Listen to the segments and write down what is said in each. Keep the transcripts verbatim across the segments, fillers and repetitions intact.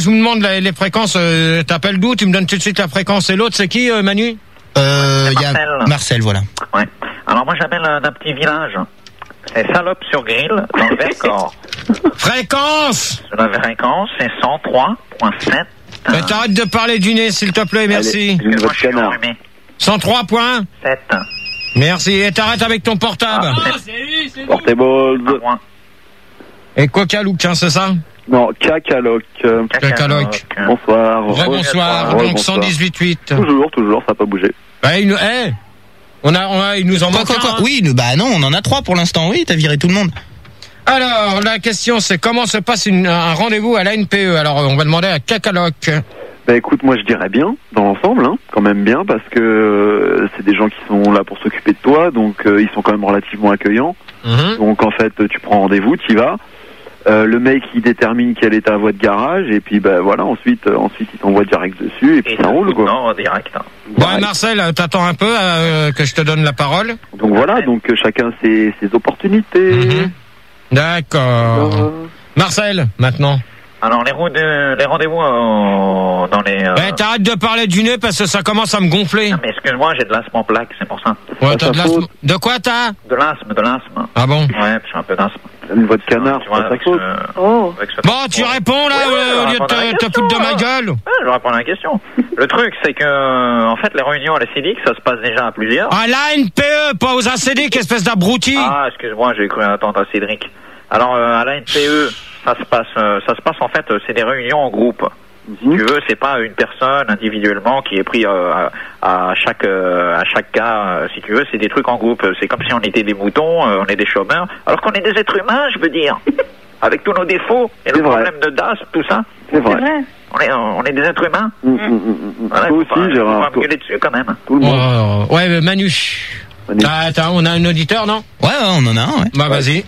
je me demande les, les fréquences. Euh, t'appelles d'où? Tu me donnes tout de suite la fréquence. Et l'autre, c'est qui, euh, Manu? Euh, il y a Marcel. Marcel, voilà. Ouais. Alors moi j'appelle euh, d'un petit village. C'est Salope sur Grille, dans le Vercors. Fréquence. Sur la fréquence, c'est cent trois virgule sept. Euh, t'arrêtes de parler du nez, s'il te plaît, merci. Allez, moi, je suis enrhumé. cent trois point sept. Merci. Et t'arrêtes avec ton portable. Ah, c'est lui, c'est lui. Portable. Ah, Et Coca Look, hein, c'est ça? Non, Cacaloc. Cacaloc. Bonsoir. Rebonsoir. Donc cent dix-huit huit. Toujours, toujours, ça n'a pas bougé. Bah, il nous, eh, on a, on a, il nous en manque Quoi, quoi, un, quoi hein. Oui, le- bah non, on en a trois pour l'instant. Oui, t'as viré tout le monde. Alors, la question, c'est comment se passe une, un rendez-vous à l'A N P E? Alors, on va demander à Cacaloc. Bah écoute, moi je dirais bien, dans l'ensemble, hein, quand même bien, parce que euh, c'est des gens qui sont là pour s'occuper de toi, donc euh, ils sont quand même relativement accueillants. Mm-hmm. Donc en fait, tu prends rendez-vous, tu y vas. Euh, le mec il détermine quelle est ta voie de garage, et puis bah voilà, ensuite, euh, ensuite il t'envoie direct dessus, et puis Et ça roule quoi. Non, direct. Hein. Bon, et Marcel, t'attends un peu euh, que je te donne la parole. Donc voilà, donc euh, chacun ses, ses opportunités. Mm-hmm. D'accord. Euh, Marcel, maintenant. Alors les, rou- de- les rendez-vous euh, dans les... Euh... Ouais, t'arrêtes de parler du nez parce que ça commence à me gonfler. Non, mais excuse-moi, j'ai de l'asthme en plaque, c'est pour ça. Ouais, t'as ta de l'asthme. faute. De quoi t'as? De l'asthme, de l'asthme. Ah bon? Ouais, j'ai un peu d'asthme. Une voix de canard, Tu c'est vois, pas ta avec faute. ce- Oh. avec ce- Bon, tu réponds là, Ouais, ouais, euh, au lieu de répondre à la te, te question, foutre de ma hein. gueule. Ouais, je vais répondre à la question. Le truc, c'est que, en fait, les réunions à la C D I C, ça se passe déjà à plusieurs. À l'A N P E, pas aux A C D, qu'espèce d'abruti. Ah, excuse-moi, j'ai cru attendre à Cédric. Alors, euh, à la N P E, ça se passe, euh, ça se passe en fait, euh, c'est des réunions en groupe. Si tu veux, c'est pas une personne individuellement qui est pris euh, à, à chaque euh, à chaque cas. euh, si tu veux, c'est des trucs en groupe. C'est comme si on était des moutons, euh, on est des chômeurs, alors qu'on est des êtres humains, je veux dire, avec tous nos défauts et C'est le vrai. problème de D A S, tout ça. C'est C'est vrai. vrai. On est on est des êtres humains. Mm, mm, mm, mm. Voilà, Toi faut pas- aussi, faut Gérard. pas me Toi- gueuler dessus quand même. Tout le monde. Oh, ouais, mais Manu. Manu. T'as- t'as- on a un auditeur, non? Ouais, ouais, on en a un, ouais. Bah, vas-y.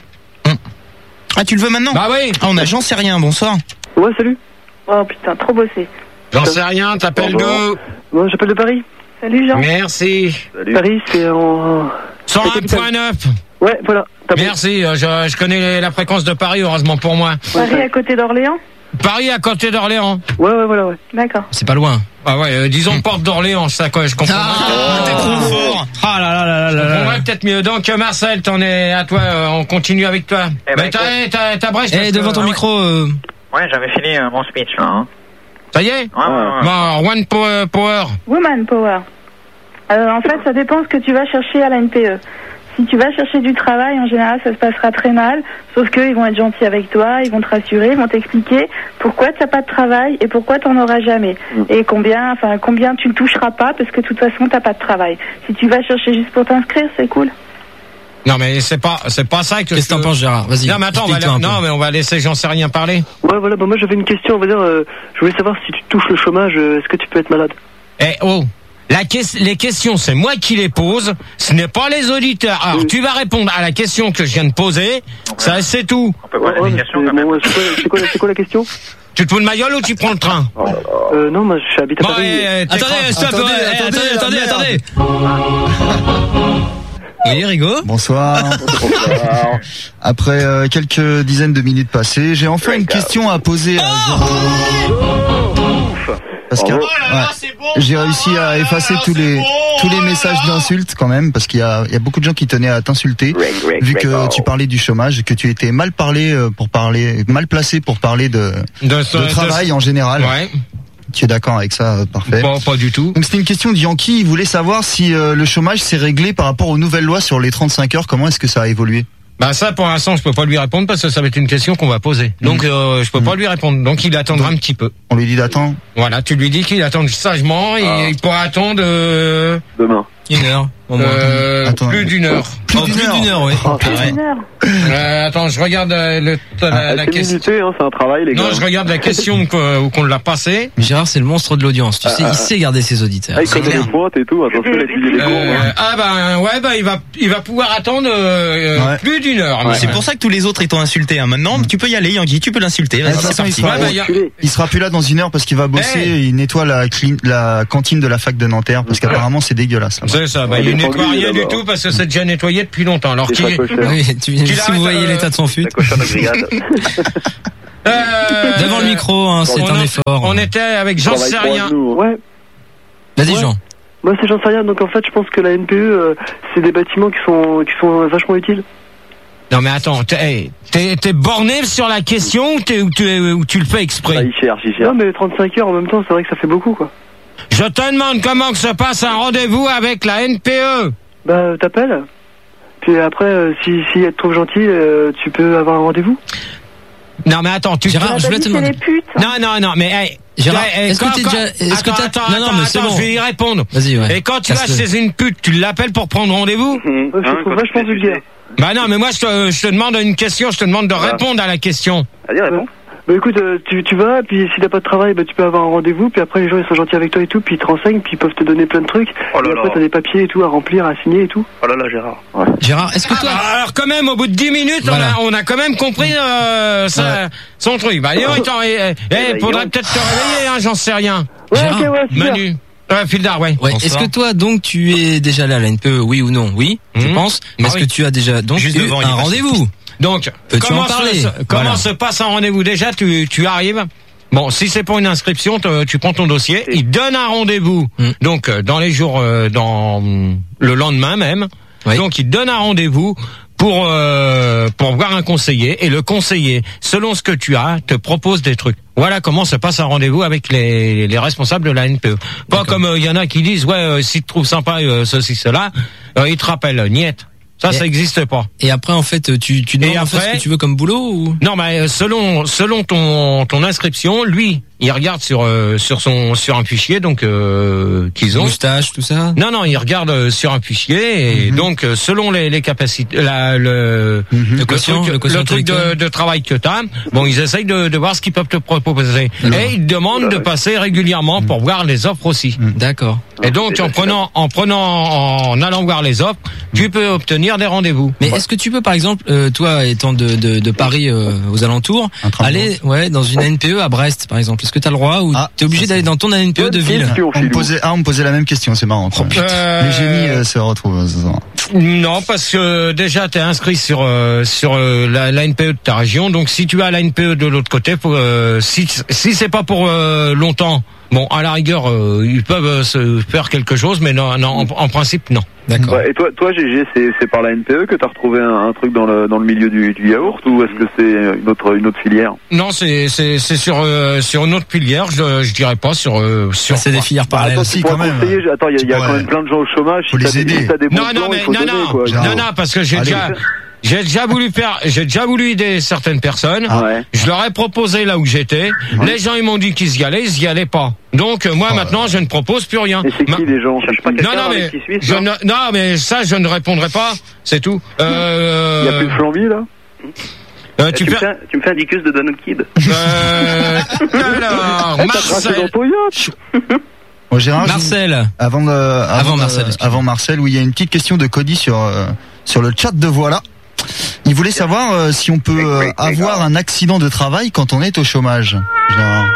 Ah, tu le veux maintenant? Bah oui. Ah, on a J'en sais rien, bonsoir. Ouais, salut. Oh putain, trop bossé. J'en sais rien, t'appelles Bonjour. d'où? Moi, j'appelle de Paris. Salut Jean. Merci. Salut. Paris, c'est en... cent un point neuf. Ouais, voilà. T'as bon. Merci, euh, je, je connais la fréquence de Paris, heureusement pour moi. Paris à côté d'Orléans. Paris à côté d'Orléans. Ouais, ouais, voilà, ouais. D'accord. C'est pas loin. Ah ouais, euh, disons porte d'Orléans, ça quoi, je comprends. Ah, t'es trop fort. Ah là là là là là On là. va peut-être mieux. Donc euh, Marcel, t'en es à toi, euh, on continue avec toi. Eh ben, Mais t'as, t'as, t'as Brest. Eh, parce devant que- ton ah ouais. micro, euh... Ouais, j'avais fini euh, mon speech là. Hein. Ça y est. Ouais, ouais, ouais. Bon, one power. power. Woman Power. Euh, en fait, ça dépend ce que tu vas chercher à la N P E. Si tu vas chercher du travail, en général, ça se passera très mal. Sauf qu'ils vont être gentils avec toi, ils vont te rassurer, ils vont t'expliquer pourquoi tu n'as pas de travail et pourquoi tu n'en auras jamais. Et combien, enfin, combien tu ne toucheras pas parce que de toute façon, tu n'as pas de travail. Si tu vas chercher juste pour t'inscrire, c'est cool. Non mais c'est pas, c'est pas ça que. Qu'est-ce que t'en penses, Gérard? Vas-y. Non mais attends, on va, explique-toi un peu. non mais on va laisser, j'en sais rien parler. Ouais, voilà, bah moi j'avais une question, on va dire, euh, je voulais savoir si tu touches le chômage, euh, est-ce que tu peux être malade? Eh oh. La que- les questions, c'est moi qui les pose, ce n'est pas les auditeurs. Alors, Oui. tu vas répondre à la question que je viens de poser, ça c'est tout. On peut poser Ouais, des mais questions c'est- quand même. bon, c'est quoi, c'est quoi, c'est quoi la question? Tu te fous de ma gueule ou tu prends le train? Euh, non, moi je suis habité à Bon, Paris. eh, eh, Attendez, t'écrases. stop, Attendez, ouais, eh, attendez, attendez, la attendez, merde. attendez. Oui, Rigo. Bonsoir. Après euh, quelques dizaines de minutes passées, j'ai enfin une question à poser à parce que Oh ouais, j'ai réussi à effacer tous les tous les messages d'insultes quand même parce qu'il y a il y a beaucoup de gens qui tenaient à t'insulter vu que tu parlais du chômage et que tu étais mal parlé euh, pour parler mal placé pour parler de De, ce- de travail en général. Ouais. Tu es d'accord avec ça, euh, parfait. Bon, pas du tout. Donc c'était une question de Yankee, il voulait savoir si euh, le chômage s'est réglé par rapport aux nouvelles lois sur les trente-cinq heures, comment est-ce que ça a évolué? Bah ça, pour l'instant, je peux pas lui répondre parce que ça va être une question qu'on va poser. Donc, euh, je peux pas lui répondre. Donc, il attendra un petit peu. On lui dit d'attendre. Voilà, tu lui dis qu'il attend sagement et Ah. il pourra attendre euh, Demain. Une heure. Au moins. euh, Attends. plus d'une heure. Plus Oh, d'une plus heure. d'une heure, oui. Oh, Ouais. Une heure. Euh, attends, je regarde euh, le, la, Ah, la c'est question. minuteux, hein, c'est un travail, les gars. Non, je regarde la question qu'on qu'on l'a passée. Mais Gérard, c'est le monstre de l'audience. Tu sais, il sait garder ses auditeurs. Ah, il C'est connaît clair. les pointes et tout, attention, il a étudié les cours. Euh, hein. ah ben ouais, bah il va, il va pouvoir attendre euh, Ouais. plus d'une heure. C'est pour ça que tous les autres ils t'ont insulté. Hein. Maintenant, tu peux y aller, Yankee, tu peux l'insulter. De Vas-y, toute c'est façon, parti. il sera- Ouais, bah, il y a- Il sera plus là dans une heure parce qu'il va bosser Hey. et il nettoie la, cli- la cantine de la fac de Nanterre parce qu'apparemment c'est dégueulasse là. C'est ça, bah, Il il est nettoie tendu, rien du d'abord. tout parce que c'est déjà nettoyé depuis longtemps. Alors C'est qu'il pas cochère. Oui, tu- Qu'il si arrête, vous voyez euh, l'état de son fut. La cochonne grillade. Euh, Devant le micro, hein, c'est un a, effort. On était avec J'en sais rien. Ouais. Vas-y, Ouais. Jean. Moi, c'est j'en sais rien. Donc, en fait, je pense que la N P E, euh, c'est des bâtiments qui sont, qui sont vachement utiles. Non mais attends, t'es, t'es, t'es borné sur la question ou, t'es, ou, tu, ou tu le fais exprès? Ah, il cherche, il cherche. Non, mais trente-cinq heures en même temps, c'est vrai que ça fait beaucoup, quoi. Je te demande comment que se passe un rendez-vous avec la N P E. Bah, t'appelles. Puis après, euh, si, si elle te trouve gentil, euh, tu peux avoir un rendez-vous. Non mais attends, tu Gérard, je voulais te demander. Non non non mais hey, Gérard, hey, est-ce quand- que t'es quand- déjà, est-ce que attends, t'as, attends, non, non, attends, mais c'est attends, bon. je vais y répondre. Vas-y, ouais. Et quand tu vas Casse-le. chez une pute, tu l'appelles pour prendre rendez-vous? Ouais, je te trouve vachement vulgaire. Bah non, mais moi je te, je te demande une question, je te demande de répondre à la question. Allez, réponds. Bah écoute, euh, tu, tu vas, puis si t'as pas de travail, bah tu peux avoir un rendez-vous, puis après les gens ils sont gentils avec toi et tout, puis ils te renseignent, puis ils peuvent te donner plein de trucs. Oh là et après là. t'as des papiers et tout à remplir, à signer et tout. Oh là là, Gérard. Gérard, est-ce que toi, Ah, alors quand même, au bout de dix minutes, Voilà. on, a, on a quand même compris euh, ça, son truc. Bah dis donc, attends, eh, eh, eh, faudrait peut-être te réveiller, hein, j'en sais rien. Ouais, Gérard, ok, ouais, super. Manu. Ouais, Fildar, ouais. ouais, est-ce que toi, donc, tu es déjà là à la N P E, oui ou non? Oui, je Mhm. pense. Mais Ah est-ce oui. que tu as déjà, donc, Juste eu devant, il est un passé. rendez-vous? Donc, Peux-tu comment, en parler? se, comment Voilà. se passe un rendez-vous? Déjà, tu, tu arrives. Bon, si c'est pour une inscription, te- tu prends ton dossier. Il donne un rendez-vous. Mm. Donc, euh, dans les jours, euh, dans mm, le lendemain même. Oui. Donc, il donne un rendez-vous pour euh, pour voir un conseiller. Et le conseiller, selon ce que tu as, te propose des trucs. Voilà comment se passe un rendez-vous avec les, les responsables de la N P E. Pas D'accord. comme il y en a qui disent, ouais, euh, si tu trouves sympa euh, ceci, cela, euh, ils te rappellent. Niette. Ça, Et- ça existe pas. Et après, en fait, tu, tu demandes Et en fait après- ce que tu veux comme boulot ou? Non, mais euh, selon selon ton ton inscription, lui, il regarde sur euh, sur son sur un fichier donc euh, qu'ils ont. Moustache, tout ça? Non, non, il regarde euh, sur un fichier et donc euh, selon les, les capacités, la, le, Le le quotient, truc, le quotient le truc de, intellectuel. de travail que t'as, bon, ils essayent de, de voir ce qu'ils peuvent te proposer. Et ils te demandent de passer régulièrement pour voir les offres aussi. D'accord. Et donc en prenant en prenant en allant voir les offres, tu peux obtenir des rendez-vous. Mais est-ce que tu peux, par exemple, euh, toi étant de, de, de Paris euh, aux alentours, Un train de aller ouais dans une N P E à Brest, par exemple? Est-ce que tu as le droit ou Ah, t'es obligé ça, d'aller dans ton N P E de ville? On me posait, ah, on me posait la même question, c'est marrant. quoi. Euh, Les génies euh, se retrouvent ce soir. Non, parce que déjà tu es inscrit sur euh, sur euh, la, la N P E de ta région. Donc si tu as la N P E de l'autre côté, faut, euh, si si c'est pas pour euh, longtemps, bon, à la rigueur, euh, ils peuvent euh, se faire quelque chose, mais non, non, en, en principe non. D'accord. Ouais, et toi, toi, G G, c'est, c'est par la N P E que t'as retrouvé un, un truc dans le dans le milieu du, du yaourt ou est-ce que c'est une autre une autre filière? Non, c'est c'est c'est sur euh, sur une autre filière. Je je dirais pas sur euh, sur. C'est des filières Bah, parallèles. attends, si, tu pourras quand même. conseiller, attends, il y a, Tu il y a pourrais- quand même plein de gens au chômage. Faut si les t'as des- aider. si t'as des bons Non, non, plans, mais il faut non, donner, non, quoi. Genre- non, non, parce que j'ai Allez. déjà j'ai déjà voulu faire, j'ai déjà voulu aider certaines personnes. Ah ouais. Je leur ai proposé là où j'étais. Les gens ils m'ont dit qu'ils y allaient, ils y allaient pas. Donc euh, moi Oh. maintenant je ne propose plus rien. Et c'est Ma- qui les gens? Cherche pas Non, quelqu'un non, dans mais les six Suisses, je non ne, non, mais ça je ne répondrai pas. C'est tout. Euh, Il y a plus de flamby là? euh, tu, tu me fais. fais, tu me fais un dicus de Donald Kid. Euh, alors, Eh, t'as craché dans Marcel. ton yacht? Bon, Gérard, je- Marcel. avant, de, avant, Avant de- Marcel, excuse-moi. avant Marcel, où il y a une petite question de Cody sur euh, sur le chat de Voilà. Il voulait savoir euh, si on peut euh, avoir un accident de travail quand on est au chômage. Gérard.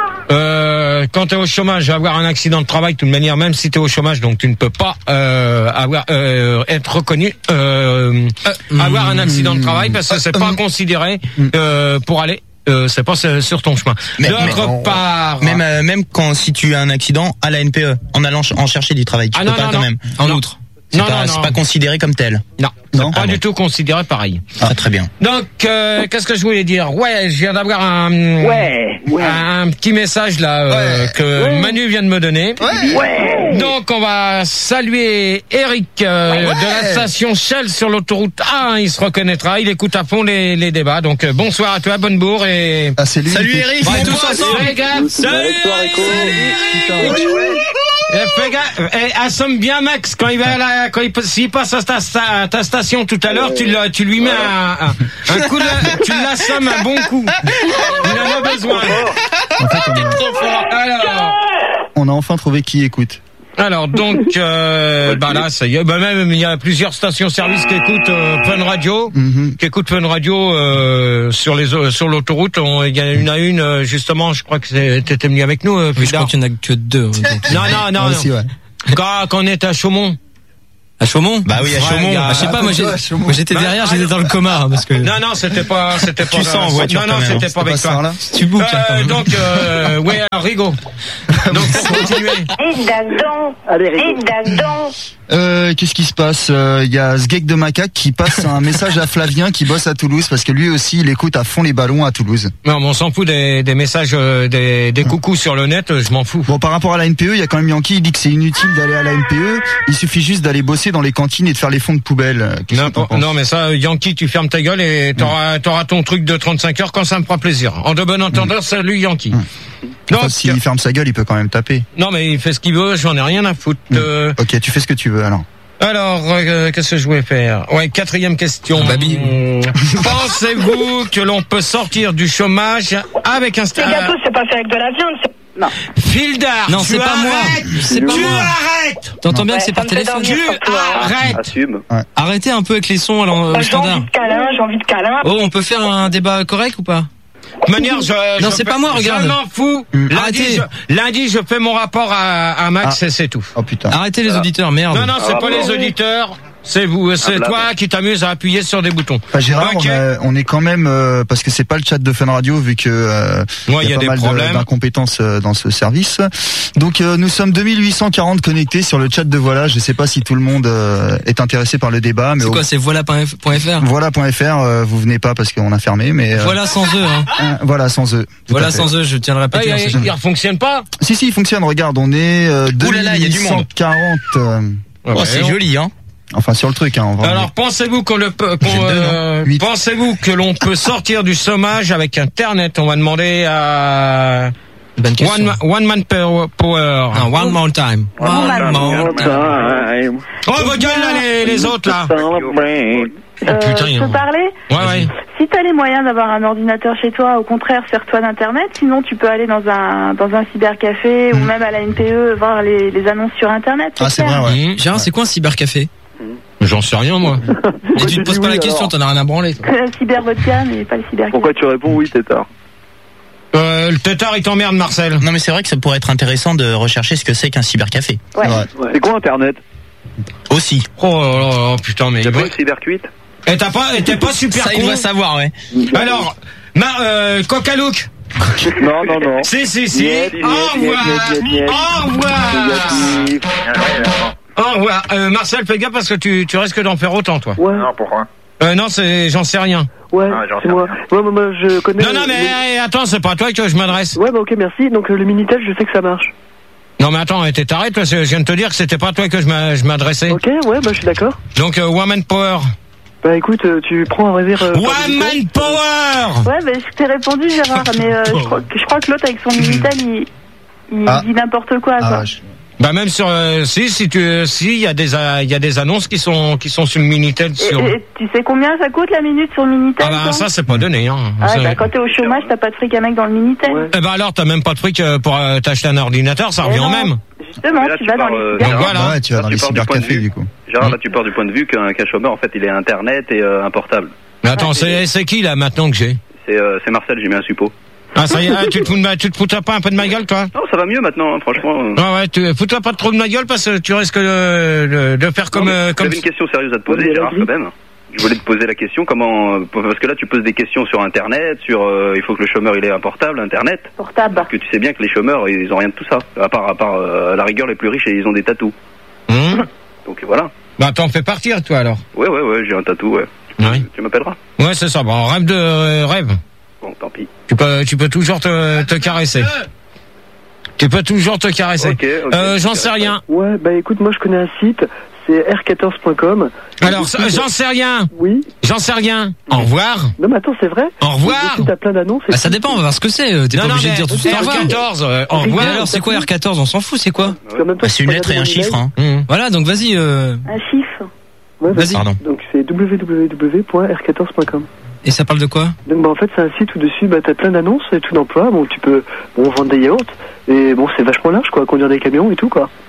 Euh, quand tu es au chômage, avoir un accident de travail, de toute manière, même si tu es au chômage, donc tu ne peux pas euh, avoir euh, être reconnu euh, avoir un accident de travail parce que c'est pas considéré euh, pour aller. Euh, c'est pas sur sur ton chemin. Mais- D'autre mais- part, Même euh, même quand si tu as un accident à la N P E, en allant ch- en chercher du travail, tu Ah peux non, pas non, quand non. même. En Non. outre, c'est Non, pas, non, c'est non. pas considéré comme tel. non, c'est Non. pas Ah du bon. tout considéré pareil. Très très bien. Donc, euh, qu'est-ce que je voulais dire? Ouais, je viens d'avoir un Ouais, ouais. un petit message là euh, que Manu vient de me donner. Ouais. Donc on va saluer Eric euh, de la station Shell sur l'autoroute A un, il se reconnaîtra, il écoute à fond les, les débats. Donc euh, bonsoir à toi, bonne bourre et Ah, c'est lui. Salut qui- Eric, Ouais, on est tous toi, ensemble. fais gaffe. Salut Eric. Eh, fais gaffe. Eh, assomme bien Max quand il va à la, quand il s'il passe à ta, sta- à ta station tout à l'heure, tu, le- tu lui mets un, un, un coup de, tu l'assommes un bon coup. Il en a besoin. En fait, on a, Trop fort. Alors. on a enfin trouvé qui écoute. Alors donc, euh, bah là, ça y est. Bah même, il y a plusieurs stations-service qui écoutent euh, Fun Radio, Mhm. qui écoutent Fun Radio euh, sur les euh, sur l'autoroute. On- Il y en a une à une, euh, justement. Je crois que c'est- t'étais venu avec nous, euh, Je plus crois tard. qu'il n'y en a que deux. donc. Non, non, non. Moi non. aussi, ouais. Quand, quand on est à Chaumont. À Chaumont? Bah oui, à Ouais, Chaumont. gars. Bah, je sais pas, moi, j'ai- moi, j'étais derrière, j'étais dans le coma, hein, parce que. Non, non, c'était pas, c'était pas. Tu sens en voiture, Non, non, quand même, c'était hein. pas avec ça, toi. là. Tu bouques, hein, quand Euh, même. donc, euh, ouais, alors, Rigo. Donc, pour continuer. Et dadon. Allez, Et Rigo. dadon. Euh, qu'est-ce qui se passe? Euh, Il y a Sgeg de Macaque qui passe un message à Flavien qui bosse à Toulouse parce que lui aussi il écoute à fond les ballons à Toulouse. Non, mais on s'en fout des, des messages, euh, des, des coucous sur le net, euh, je m'en fous. Bon, par rapport à la N P E, il y a quand même Yankee, il dit que c'est inutile d'aller à la N P E, il suffit juste d'aller bosser dans les cantines et de faire les fonds de poubelle. Qu'est-ce que t'en N'importe- penses? non, mais ça, Yankee, tu fermes ta gueule et t'auras, t'auras ton truc de trente-cinq heures quand ça me fera plaisir. En de bon entendeur, salut Yankee. Donc, Enfin, s'il ferme sa gueule, il peut quand même taper. non, mais il fait ce qu'il veut, j'en ai rien à foutre. Euh, Ok, tu fais ce que tu veux alors. alors, euh, qu'est-ce que je voulais faire? Ouais, quatrième question. Babi. Hum, Pensez-vous que l'on peut sortir du chômage avec un Les stage? gâteaux, c'est pas fait avec de la viande. c'est- Non. Fildar, Non, tu c'est pas moi. arrêtes C'est pas Tu moi. arrêtes T'entends bien Ouais, que c'est ça par me fait téléphone? dormir. Tu surtout, hein. arrêtes Assume. Arrêtez un peu avec les sons alors, Bah, au j'ai envie standard. de câlin, j'ai envie de câlin. Oh, on peut faire un débat correct ou pas? De manière, je, Non, je c'est fais- pas moi, regarde. Je m'en fous. Hum. Lundi, Arrêtez. je, lundi, je fais mon rapport à, à Max Ah. et c'est tout. Oh putain. Arrêtez les auditeurs, merde. Non, non, c'est Ah, pas bon. les auditeurs. C'est vous, c'est Ah, toi qui t'amuses à appuyer sur des boutons. Enfin, Gérard, Ok. on, a- on est quand même euh, parce que c'est pas le chat de Fun Radio vu que euh, Ouais, il y a pas des mal de- problèmes. d'incompétences euh, dans ce service. Donc euh, nous sommes deux mille huit cent quarante connectés sur le chat de Voilà. Je sais pas si tout le monde euh, est intéressé par le débat, mais C'est au- quoi, c'est voilà point f r? voilà.fr, euh, vous venez pas parce qu'on a fermé, mais euh, Voilà sans eux, hein. euh, voilà sans eux. Tout Voilà à fait. sans eux, je tiens à le Ah, répéter. il, on sait il, jamais. il fonctionne pas. Si si, il fonctionne. Regarde, on est euh, Ouh là là, il y a du monde. deux mille huit cent quarante. euh, Ouais, Oh, ouais, c'est on- joli, hein. enfin sur le truc, hein. On va Alors, pensez-vous qu'on le peut, qu'on, J'ai deux, euh, Huit. pensez-vous que l'on peut sortir du chômage avec Internet? On va demander à Bonne question. One, Ma- one Man Power. power. Ah, one more time. One more time. Oh, vos gueules, là, les, les autres, là. Euh, putain, je il y a- peux parler? Ouais, ouais. Si tu as les moyens d'avoir un ordinateur chez toi, au contraire, sers-toi d'Internet. Sinon, tu peux aller dans un dans un cybercafé ou même à la N P E voir les, les annonces sur Internet. Ah, c'est clair. vrai, ouais. Mmh. Gérard, c'est quoi un cybercafé? J'en sais rien, moi. Et tu te poses dis pas oui, la question, alors. t'en as rien à branler, toi. Le cyber vodka, mais pas le cybercafé. Pourquoi tu réponds oui, tétard? Euh, le tétard, il t'emmerde, Marcel. Non, mais c'est vrai que ça pourrait être intéressant de rechercher ce que c'est qu'un cybercafé. Ouais. C'est vrai. C'est quoi Internet? Aussi. Oh, là là, là, putain, mais. T'as pas une cybercuite? Et t'as pas, et t'es pas super Ça, il con. doit savoir, ouais. Alors, Mar, euh, Coca-Look. Non, non, non. Si, si, si. Niet, Au niet, revoir. niet, niet, niet. Au revoir. Négatif. Au revoir. Euh, Marcel, fais gaffe parce que tu, tu risques d'en faire autant, toi. Ouais, Non, pourquoi? Euh, non, c'est, j'en sais rien. ouais, Ah, j'en c'est sais moi. rien. Moi, moi, moi, je connais. Non, non, mais le- hey, attends, c'est pas à toi que je m'adresse. Ouais, bah ok, merci. Donc euh, le Minitel, je sais que ça marche. Non, mais attends, t'es taré, toi, je viens de te dire que c'était pas à toi que je m'a- je m'adressais. Ok, ouais, bah je suis d'accord. Donc, euh, Woman Power. Bah écoute, euh, tu prends un réserve. euh, par Woman Power! Ouais, bah, je t'ai répondu, Gérard, mais euh, je, crois, que- je crois que l'autre avec son Minitel, il, il Ah. dit n'importe quoi. Ah, quoi. je- Bah, même sur, euh, si, si tu, si, il y a des, euh, il y a des annonces qui sont, qui sont sur le Minitel Et, sur. et tu sais combien ça coûte la minute sur le Minitel? Ah, bah, toi ça, c'est pas donné, hein. Ah C'est- ouais, bah, quand t'es au chômage, t'as pas de fric à mec dans le Minitel. Ouais. Eh ben alors, t'as même pas de fric euh, pour euh, t'acheter un ordinateur, ça Eh revient au non. même. Justement, Mais là, tu tu vas dans parles, les euh, cyber- Donc voilà. Ah ouais, tu vas Là, dans tu les pars du point de cybercafés vue. du coup. Gérard, là, tu pars du point de vue qu'un qu'un chômeur, en fait, il est Internet et euh, un portable. Mais attends, c'est, c'est qui là maintenant que j'ai? C'est euh, c'est Marcel, j'ai mis un suppôt. Ah ça y est, ah, tu te fous de ma, tu te fous pas un peu de ma gueule, toi? Non, ça va mieux maintenant, hein, franchement. euh. Ah ouais, tu fous-toi pas trop de ma gueule parce que tu risques de, de, de faire comme, Non, mais euh, comme. J'avais une question sérieuse à te poser, Ouais, Gérard, vas-y. quand même. Je voulais te poser la question, comment... euh, Parce que là, tu poses des questions sur Internet, sur... euh, il faut que le chômeur, il ait un portable, Internet. portable. Parce que tu sais bien que les chômeurs, ils ont rien de tout ça. À part, à part euh, à la rigueur, les plus riches, ils ont des tatous. Hum Donc voilà. Bah t'en fais partir, toi alors. Ouais, ouais, ouais, j'ai un tatou, ouais. Ouais. Tu m'appelleras? Ouais, c'est ça. Bon, rêve de euh, rêve. Bon, tant pis. Tu peux, tu peux toujours te, te caresser. Tu peux toujours te caresser. Ok, ok. euh, j'en sais rien. Ouais, bah écoute, moi je connais un site, c'est r quatorze point com. Alors, j'en sais rien. Oui. J'en sais rien. Au revoir. Non, mais attends, c'est vrai. Au revoir. Tu as plein d'annonces. et Bah, ça tout. dépend, on va voir ce que c'est. euh, T'es Non, pas non, obligé de mais dire tout de suite au revoir. R quatorze, euh, au Mais revoir. alors, c'est quoi R quatorze? On s'en fout, c'est quoi? Parce qu'en même temps, Bah, c'est une tu lettre et un regardes mon chiffre, email. hein. Hum. Voilà, donc vas-y. Euh... Un chiffre. Ouais, Vas-y. Pardon. Donc c'est w w w point r quatorze point com. Et ça parle de quoi? Donc bah en fait c'est un site où dessus bah t'as plein d'annonces et tout d'emploi. Bon tu peux bon vendre des yaourts et bon c'est vachement large quoi, conduire des camions et tout quoi.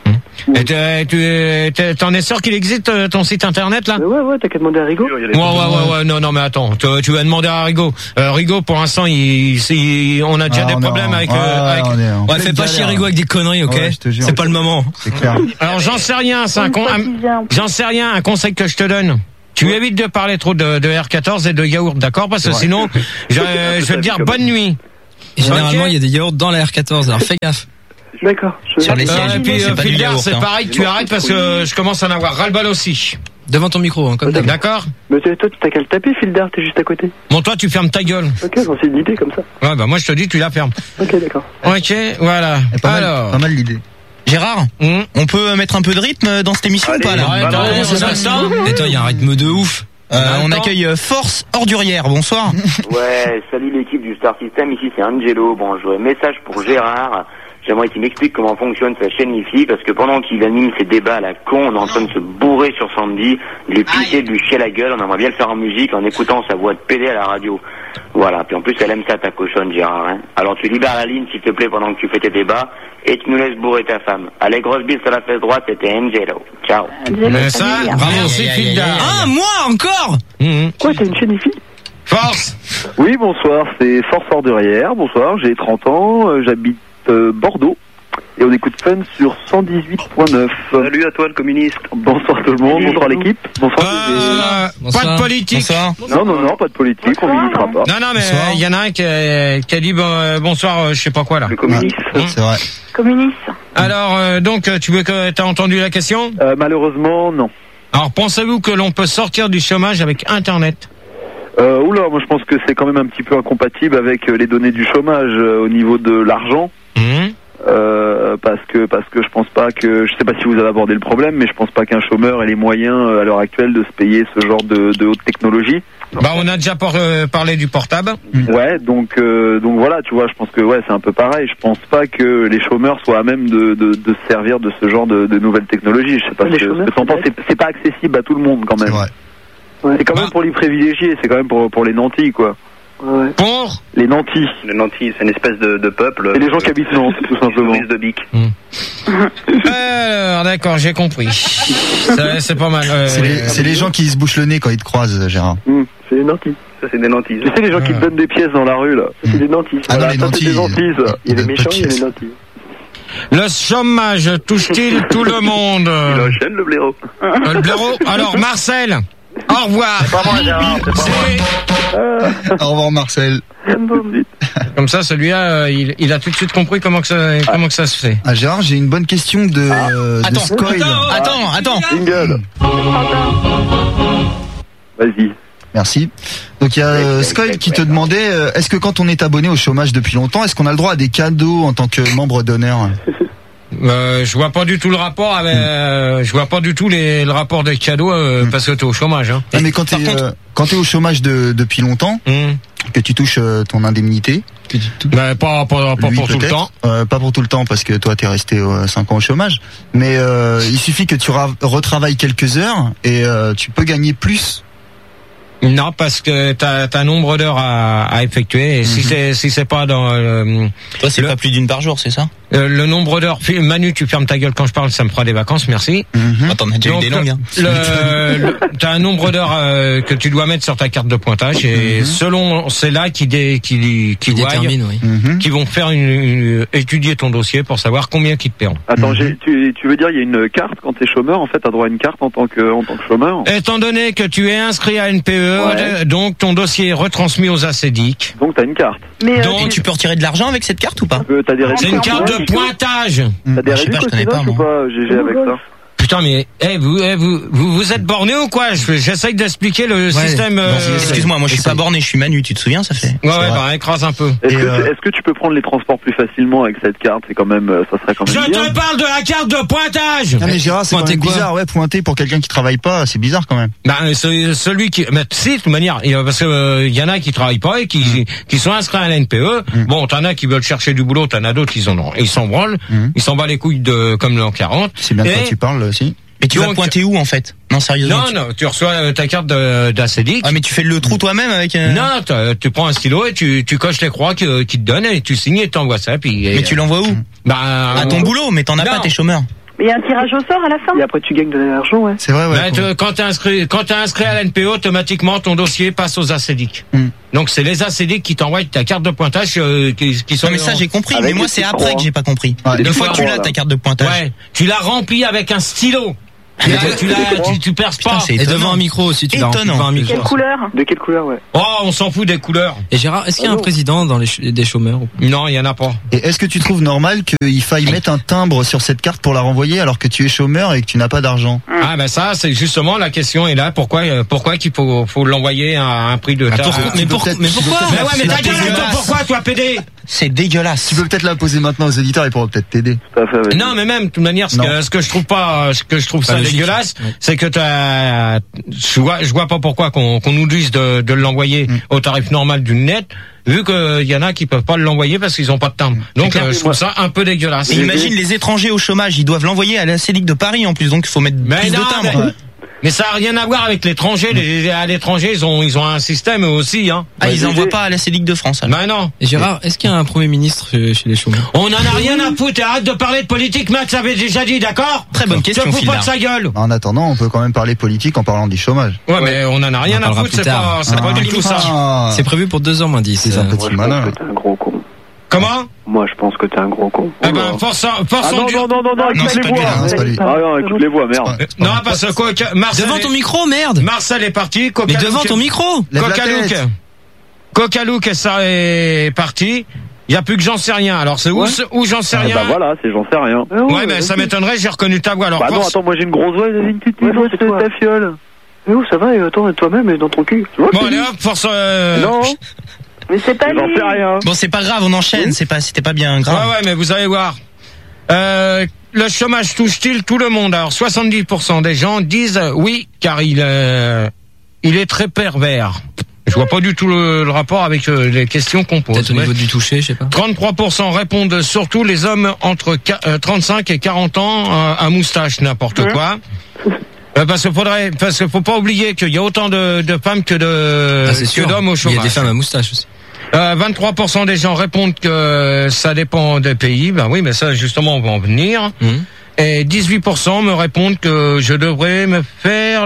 Et t'es- tu t'es- t'en es sûr qu'il existe euh, ton site internet là? Mais ouais, ouais, t'as qu'à demander à Rigo. Ouais, ouais, ouais, ouais, non, non, mais attends, tu, tu vas demander à Rigo. Euh, Rigo, pour l'instant, il, il- on a déjà Ah, des on est problèmes en- avec, ouais, euh, avec... on est en Ouais, pleine fais pas galère. chier Rigo avec des conneries, ok? Ouais, je te jure. C'est pas le moment. C'est clair. Alors, j'en sais rien, c'est un, Une con, fois un- qu'il vient. j'en sais rien, un conseil que je te donne. Tu évites de parler trop de, de R quatorze et de yaourt, d'accord? Parce que sinon, je, je vais te dire bonne nuit. Et généralement, Ok. il y a des yaourts dans la R quatorze, alors fais gaffe. D'accord. Je... Sur les Euh, sièges, et puis, c'est euh, pas du Filder, yaourt, c'est hein. pareil, tu arrêtes parce que je commence à en avoir ras-le-bol aussi. Devant ton micro, hein, comme d'hab. D'accord? Mais toi, toi, t'as qu'à le taper, Filder, t'es juste à côté. Bon, toi, tu fermes ta gueule. Ok, j'en sais une idée comme ça. Ouais, bah, moi, je te dis, tu la fermes. Ok, d'accord. Ok, voilà. Et Pas mal, Alors. pas mal l'idée. Gérard, Hum. on peut mettre un peu de rythme dans cette émission ou pas là Ouais, attends, on attend. Et toi, il y a un rythme de ouf. Euh, On Attends. accueille euh, Force Ordurière, bonsoir. Ouais, salut l'équipe du Star System, ici c'est Angelo. Bon, je voudrais un message pour Gérard. J'aimerais qu'il m'explique comment fonctionne sa chaîne Wi-Fi, parce que pendant qu'il anime ses débats à la con, on est en train de se bourrer sur Sandy, de lui pisser, de lui chier la gueule, on aimerait bien le faire en musique en écoutant sa voix de pédé à la radio. Voilà, puis en plus elle aime ça ta cochonne Gérard, hein. Alors tu libères la ligne s'il te plaît pendant que tu fais tes débats, et tu nous laisses bourrer ta femme. Allez, grosse bise sur la fesse droite, c'était Angelo. Ciao. Mais ça, merci, Filder. Ah, moi encore? Hum. Quoi, t'as une chaîne Wi-Fi? Force. Oui, bonsoir, c'est Force Ordurière. Bonsoir, j'ai trente ans, euh, j'habite euh, Bordeaux. Et on écoute Fun sur cent dix-huit virgule neuf. Salut à toi le communiste. Bonsoir tout le monde, bonsoir l'équipe. Bonsoir. Euh, Bonsoir. pas de politique. Bonsoir. Non, non, non, pas de politique, on militera pas. Non, non, mais Bonsoir. il y en a un qui, a- qui a dit bon, euh, bonsoir, euh, je sais pas quoi là. Le communiste. C'est vrai. Communiste. Alors, euh, donc, euh, tu veux que t'as entendu la question? Euh, malheureusement, non. Alors, pensez-vous que l'on peut sortir du chômage avec Internet? Euh, oula, moi je pense que c'est quand même un petit peu incompatible avec euh, les données du chômage euh, au niveau de l'argent. Hum. Euh, parce que parce que je pense pas que, je sais pas si vous avez abordé le problème, mais je pense pas qu'un chômeur ait les moyens euh, à l'heure actuelle de se payer ce genre de, de haute technologie. Bah, on a déjà por- euh, parlé du portable. Ouais, donc euh, donc voilà, tu vois, je pense que ouais, c'est un peu pareil. Je pense pas que les chômeurs soient à même de, de, de se servir de ce genre de, de nouvelles technologies. Je sais pas Les ce que, ce chômeurs, que t'en penses. C'est, c'est pas accessible à tout le monde quand C'est même. vrai. C'est quand Bah. même pour les privilégiés, c'est quand même pour pour les nantis quoi. Ouais. Pour Les nantis. Le Nantis, c'est une espèce de, de peuple. Et les gens qui habitent Nantes, tout simplement. de bic. Alors, d'accord, j'ai compris. Ça, c'est pas mal. euh, C'est les, c'est les gens qui se bouchent le nez quand ils te croisent, Gérard. Hum, c'est les nantis. Ça c'est des Nantis. Tu sais les gens qui te donnent des pièces dans la rue là. C'est des nantis. Ah non, Voilà, les ça, nantis. c'est des nantis, ça. Il y a les Pas de méchants, il y a les pièces. nantis. Le chômage touche-t-il tout le monde? Il enchaîne le blaireau. Euh, le blaireau. Alors, Marcel, au revoir. Pas moi Gérard, c'est pas moi. C'est- Au revoir, Marcel. Comme ça, celui-là, euh, il, il a tout de suite compris comment que ça, comment que ça se fait. Ah, Gérard, j'ai une bonne question de, euh, de Attends, Scoil. Attends, attends. Jingle. Vas-y. Merci. Donc il y a euh, Scoil qui te demandait, euh, est-ce que quand on est abonné au chômage depuis longtemps, est-ce qu'on a le droit à des cadeaux en tant que membre d'honneur? Euh, je vois pas du tout le rapport avec, euh, je vois pas du tout les, le rapport des cadeaux euh, parce que t'es au chômage. Hein. Ah, mais quand t'es euh, quand t'es au chômage de, depuis longtemps, Hum. que tu touches euh, ton indemnité, que tu tou- Bah, pas, pas, pas lui, pour tout le peut-être. temps. Euh, pas pour tout le temps parce que toi t'es resté euh, cinq ans au chômage, mais euh, il suffit que tu ra- retravailles quelques heures et euh, tu peux gagner plus. Non, parce que t'as as un nombre d'heures à, à effectuer. Et si c'est si c'est pas dans euh, Toi, c'est Le- pas plus d'une par jour, c'est ça? euh, le nombre d'heures. Manu, tu fermes ta gueule quand je parle, ça me fera des vacances, merci. Mhm. Attends, on a déjà Donc, eu des longues, hein. le, le- t'as un nombre d'heures euh, que tu dois mettre sur ta carte de pointage et Mhm. selon c'est là qui dé, qui qui, Qui voient, détermine, oui. Mhm. qui vont faire une, une- étudier ton dossier pour savoir combien qu'ils te paieront. Attends, Mhm. j'ai, tu, tu veux dire il y a une carte quand t'es chômeur, en fait t'as droit à une carte en tant que en tant que chômeur. Étant donné que tu es inscrit à N P E, Ouais. donc ton dossier est retransmis aux ACEDIC. Donc t'as une carte. Mais euh, Donc, Et tu peux retirer de l'argent avec cette carte ou pas? Euh, t'as des C'est C'est une réductions. carte de pointage. T'as des Ah, je sais pas, réductions je connais pas, ou moi. pas, G G, avec ça? Putain, mais eh, vous, eh, vous, vous, vous êtes borné ou quoi? Je- J'essaye d'expliquer le système. euh, Bon, excuse-moi, moi je suis pas borné, je suis Manu, tu te souviens, ça fait. Ouais, ouais, vrai. bah écrase un peu. Est-ce Et que, euh, est-ce que tu peux prendre les transports plus facilement avec cette carte? C'est quand même, euh, ça serait quand Je même bien. te parle de la carte de pointage. Ah mais Gérard, c'est quand Pointer même quoi bizarre, ouais, pointer pour quelqu'un qui travaille pas, c'est bizarre quand même. Bah, c'est celui qui, mais si, de toute manière, il y a- parce que euh, il y en a qui travaillent pas et qui, qui sont inscrits à la N P E. Mm. Bon, t'en as qui veulent chercher du boulot, t'en as d'autres qui en ont, ils s'en branlent, Mm. ils s'en battent les couilles de comme l'an quarante. C'est bien de quoi Et- tu parles aussi. Mais tu vas Donc- pointer où en fait? Non, sérieusement. Non, tu- non, tu reçois euh, ta carte de- d'ACEDIC. Ah, mais tu fais le trou toi-même avec. euh, Non, t'as- tu prends un stylo et tu, tu coches les croix qui, qui te donnent et tu signes et t'envoies ça. Puis, Mais tu l'envoies où? bah, À ton boulot, mais t'en as Non. pas, t'es chômeur. Mais il y a un tirage au sort à la fin. Et après, tu gagnes de l'argent, ouais. C'est vrai, ouais. Ben, te- quand t'es inscrit, quand t'es inscrit à l'N P E, automatiquement ton dossier passe aux A C D I C. Hmm. Donc c'est les A C D I C qui t'envoient ta carte de pointage euh, qui, qui sont. Non mais ça j'ai compris, Avec mais moi les c'est petits après croix. que j'ai pas compris. Ouais, Une les fois que petits tu croix, l'as ta là. carte de pointage. Ouais, tu l'as rempli avec un stylo. Tu, l'as- tu, l'as- tu, tu perces Putain, pas. c'est Et étonnant. devant un micro aussi, tu l'as rempli Étonnant. devant un micro. Quelle couleur? De quelle couleur, ouais. Oh, on s'en fout des couleurs. Et Gérard, est-ce qu'il y a Ah un non. président dans les ch- des chômeurs? Non, il y en a pas. Et est-ce que tu trouves normal qu'il faille mettre un timbre sur cette carte pour la renvoyer alors que tu es chômeur et que tu n'as pas d'argent? Ah ben ça, c'est justement la question est là. Pourquoi, euh, pourquoi qu'il faut, faut l'envoyer à un prix de. Ah, ta- pourquoi- Euh, mais tu peux pourquoi- peut-être- mais tu peux pourquoi peut-être Mais ouais, mais la ta gueule, poser- toi, pourquoi, toi, Pédé? C'est dégueulasse. Tu peux peut-être la poser maintenant aux éditeurs, ils pourront peut-être t'aider. Tout à fait, vas-y. Non, mais même, de toute manière, ce Non. que, ce que je trouve pas, ce que je trouve Pas ça logique. dégueulasse, Ouais. c'est que t'as, je vois, je vois pas pourquoi qu'on, qu'on nous dise de, de l'envoyer Mm. au tarif normal d'une lettre, vu qu'il y en a qui peuvent pas l'envoyer parce qu'ils ont pas de timbre. Donc, clair, euh, je trouve ça un peu dégueulasse. Et imagine les étrangers au chômage, ils doivent l'envoyer à la C D I C de Paris en plus, donc il faut mettre Mais plus non, de timbres. mais, mais ça a rien à voir avec l'étranger. Les, à l'étranger, ils ont, ils ont un système eux aussi, hein. Ah, ils envoient pas à la C D I C de France alors. Ben non. Et Gérard, est-ce qu'il y a un premier ministre chez, chez les chômeurs? On en a rien à foutre. Et arrête de parler de politique, Max avait déjà dit, d'accord? Très bonne question, Tu te fous pas de Phildard. sa gueule. En attendant, on peut quand même parler politique en parlant du chômage. Ouais, mais on en a rien On en à parlera foutre. plus C'est tard. pas, c'est pas du tout ça. Ah. C'est prévu pour deux heures moins dix. C'est un euh, petit Moi, je malin. pense que t'es un gros con. Comment? Moi, je pense que t'es un gros con. Eh ben, force, force Ah non, dur. non, non, non, non, Non, écoute c'est les pas lui, voix. hein, c'est pas lui. Ah non, écoute les voix, merde. Ouais. Non, parce que quoi, que- Marcel, Devant est- ton micro, merde! Marcel est parti. Coca Mais devant Luke- ton micro! Lève la Coca tête. Luke. Coca Luke, ça est parti. Il y a plus que j'en sais rien. Alors c'est où, Ouais. ce- où j'en sais Ah rien. bah voilà, c'est j'en sais rien. Ouais, mais ça m'étonnerait. J'ai reconnu ta voix. Alors Bah non, force- attends, moi j'ai une grosse voix, j'ai une petite Ouais, non, voix, c'est c'est toi. ta fiole. Mais où ça va, et attends, toi-même, et dans ton cul. Tu vois, Bon c'est allez lui. hop, force. euh, Non, Mais c'est pas j'en lui. sais rien. Bon, c'est pas grave, on enchaîne, c'est pas, c'était pas bien Ouais, grave. ouais, mais vous allez voir. Euh, le chômage touche-t-il tout le monde? Alors soixante-dix pour cent des gens disent euh, oui, car il, euh, il est très pervers. Je vois pas du tout le, le rapport avec euh, les questions qu'on pose. Peut-être au Ouais. niveau du toucher, je sais pas. trente-trois pour cent répondent surtout les hommes entre qua- euh, trente-cinq et quarante ans euh, à moustache, n'importe quoi. Euh, parce qu'il faudrait, parce qu'il faut pas oublier qu'il y a autant de, de femmes que de Ah, c'est que sûr. d'hommes au Il y chômage. a des femmes à moustache aussi. Euh, vingt-trois pour cent des gens répondent que ça dépend des pays. Ben oui, mais ça justement on va en venir. Mhm. Et dix-huit pour cent me répondent que je devrais me faire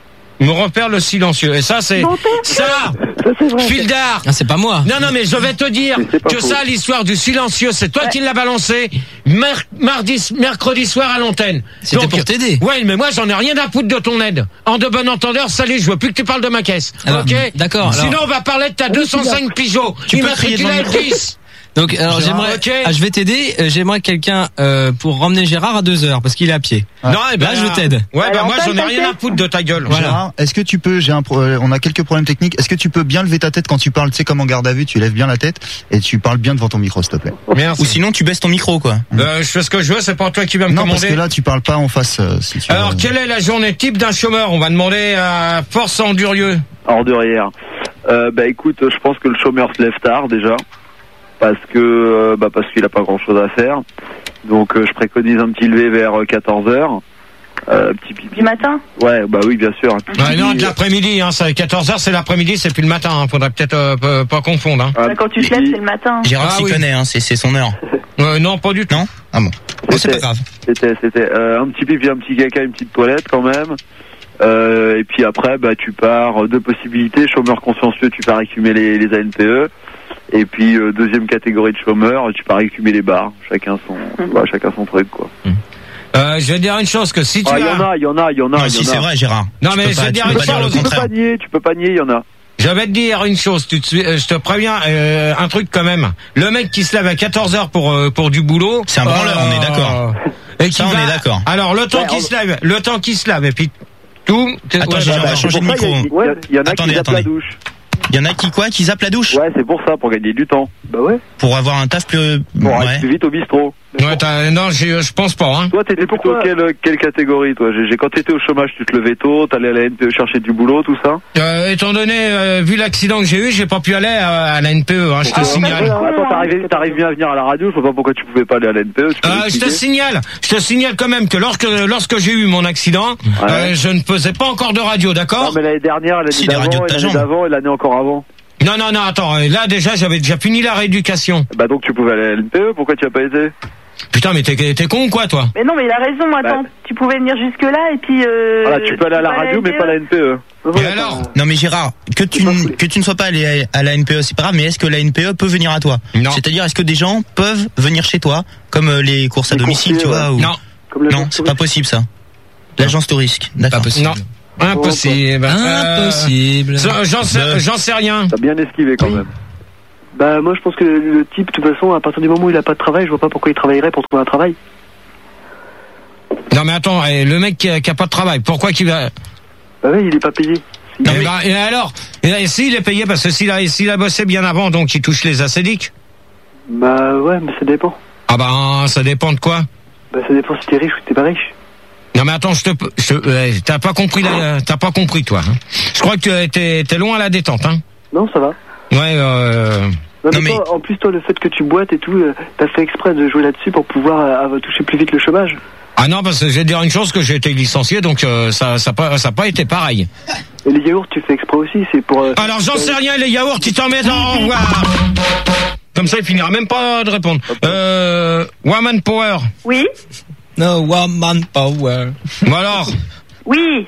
me refaire le silencieux. Et ça c'est ça, Ça, c'est vrai. Fildard. Ah, c'est pas moi. Non, non, mais je vais te dire Mais c'est pas que faux. ça, l'histoire du silencieux, c'est toi qui l'as balancé mer- mardi, mercredi soir à l'antenne. C'était Donc, pour t'aider. Ouais, mais moi, j'en ai rien à foutre de ton aide. En de bon entendeur, salut, je veux plus que tu parles de ma caisse. Alors, ok? d'accord, alors- Sinon, on va parler de ta deux cent cinq Peugeot. Tu peux crier Immatriculée devant le micro. dix. Donc, alors, Gérard, j'aimerais, ok. ah, je vais t'aider, euh, j'aimerais quelqu'un, euh, pour ramener Gérard à deux heures, parce qu'il est à pied. Ah. Non, eh ben, Là, je t'aide. Ouais, bah, Alors, moi, on j'en ai passe, rien à passe. foutre de ta gueule. Gérard, est-ce que tu peux, j'ai un, pro- euh, on a quelques problèmes techniques. Est-ce que tu peux bien lever ta tête quand tu parles, tu sais comme en garde à vue, tu lèves bien la tête et tu parles bien devant ton micro, s'il te plaît. Merci. Ou sinon, tu baisses ton micro, quoi. Euh, je fais ce que je veux, c'est pas toi qui vas me Non, parce commander. que là, tu parles pas en face. euh, si tu Alors, veux. quelle est la journée type d'un chômeur? On va demander à Force Endurieux. Hors de rire. Euh, bah écoute, je pense que le chômeur se lève tard déjà. Parce que euh, bah parce qu'il a pas grand chose à faire. Donc euh, je préconise un petit lever vers quatorze heures. Euh, petit pipi. Du matin? Ouais, bah oui, bien sûr. un petit Ouais, pipi. non, de l'après-midi, hein, ça, quatorze heures, c'est l'après-midi, c'est plus le matin, hein, faudrait peut-être euh, pas, pas confondre. Hein. Un Ouais, Quand tu petit te lèves, pipi. c'est le matin. Gérard Ah s'y oui. connaît, hein, c'est, c'est son heure. Euh, non, pas du tout. Non? Ah bon. Bon, c'est pas C'était- grave. C'était, c'était euh, un petit pipi, un petit caca, une petite toilette quand même. Euh, et puis après, bah tu pars euh, deux possibilités. Chômeur consciencieux, tu pars écumer les, les A N P E. Et puis euh, deuxième catégorie de chômeurs, tu pars écumer les bars. Chacun son, bah, chacun son truc quoi. Euh, je vais dire une chose, que si tu Ah, il y as... en a, il y en a, il y en a. Non, il y si en a. c'est vrai, Gérard. Non, Tu mais peux je pas- vais tu dire peux une pas dire chose, le Tu peux contraire. pas nier, tu peux pas nier, il y en a. Je vais te dire une chose, tu te, suis- euh, je te préviens, euh, un truc quand même. Le mec qui se lève à quatorze heures pour, euh, pour du boulot... C'est un branleur, on est d'accord. Et qui Ça, on va- est d'accord. Alors, le temps Ouais, qu'il on- se lève, le temps qu'il se lève, et puis tout... Attends, ouais, j'ai- bah, on va bah, changer de C'est pour ça, micro. Il y, a- il y en a Attendez, qui zappent la attendez. douche. Il y en a qui quoi? Qui zappent la douche? Ouais, c'est pour ça, pour gagner du temps. Bah ouais. Pour avoir un taf plus... Pour Ouais. aller plus vite au bistrot. Ouais, t'as- non, j'ai- je pense pas, hein. Toi, t'étais plutôt pourquoi quelle, quelle catégorie, toi J'ai j'ai- Quand t'étais au chômage, tu te levais tôt, t'allais à la N P E chercher du boulot, tout ça Euh, étant donné, euh, vu l'accident que j'ai eu, j'ai pas pu aller à, à la N P E, hein, je te Ah, signale. ouais, Attends, t'arrives t'arrives bien à venir à la radio, je vois pas pourquoi tu pouvais pas aller à la N P E. tu peux Euh, je te m'expliquer signale, je te signale quand même que lorsque lorsque j'ai eu mon accident, Ouais. euh, je ne faisais pas encore de radio, Non, d'accord? mais l'année dernière, l'année Si, des radios d'avant, de ta et l'année jambe. d'avant et l'année encore avant. Non, non, non, attends, euh, là déjà j'avais déjà fini la rééducation. Bah donc tu pouvais aller à la N P E, pourquoi tu as pas été Putain, mais t'es, t'es con ou quoi, toi? Mais non, mais il a raison, attends. Bah. Tu pouvais venir jusque-là et puis... Euh, voilà, tu peux aller à la radio, mais pas à la N P E. Et alors? Non mais Gérard, que tu, n- que tu ne sois pas allé à la N P E, c'est pas grave, mais est-ce que la N P E peut venir à toi? Non. C'est-à-dire, est-ce que des gens peuvent venir chez toi, comme euh, les courses à Les domicile, coursiers, tu vois ouais. ou... Non. Non, c'est pas possible ça. L'agence touristique, d'accord. Pas possible. Non. Impossible. Impossible. Euh, j'en, sais, j'en sais rien. T'as bien esquivé quand même. Bah moi je pense que le type, de toute façon, à partir du moment où il a pas de travail, je vois pas pourquoi il travaillerait pour trouver un travail. Non mais attends, eh, le mec qui a, qui a pas de travail, pourquoi qu'il va... Bah oui, il est pas payé. Non, mais... bah, et alors et, s'il est payé, parce que s'il a, s'il a bossé bien avant, donc il touche les acédiques. Bah ouais, mais ça dépend. Ah bah ça dépend de quoi? Bah ça dépend si t'es riche ou t'es pas riche. Non mais attends, je te, je, euh, t'as pas compris, la, t'as pas compris toi. Hein. Je crois que t'es, t'es loin à la détente, hein. Non, ça va. Ouais. Euh... Non, mais, non, mais... Toi, en plus toi, le fait que tu boites et tout, euh, t'as fait exprès de jouer là-dessus pour pouvoir euh, toucher plus vite le chômage. Ah non, parce que je vais te dire une chose, que j'ai été licencié, donc euh, ça, ça pas, ça pas été pareil. Et les yaourts, tu fais exprès aussi, c'est pour. Euh, Alors j'en sais rien, les yaourts, tu t'en mets dans. Au revoir. Comme ça, il finira même pas de répondre. Euh, Woman Power. Oui. No woman power. Bon alors. Oui.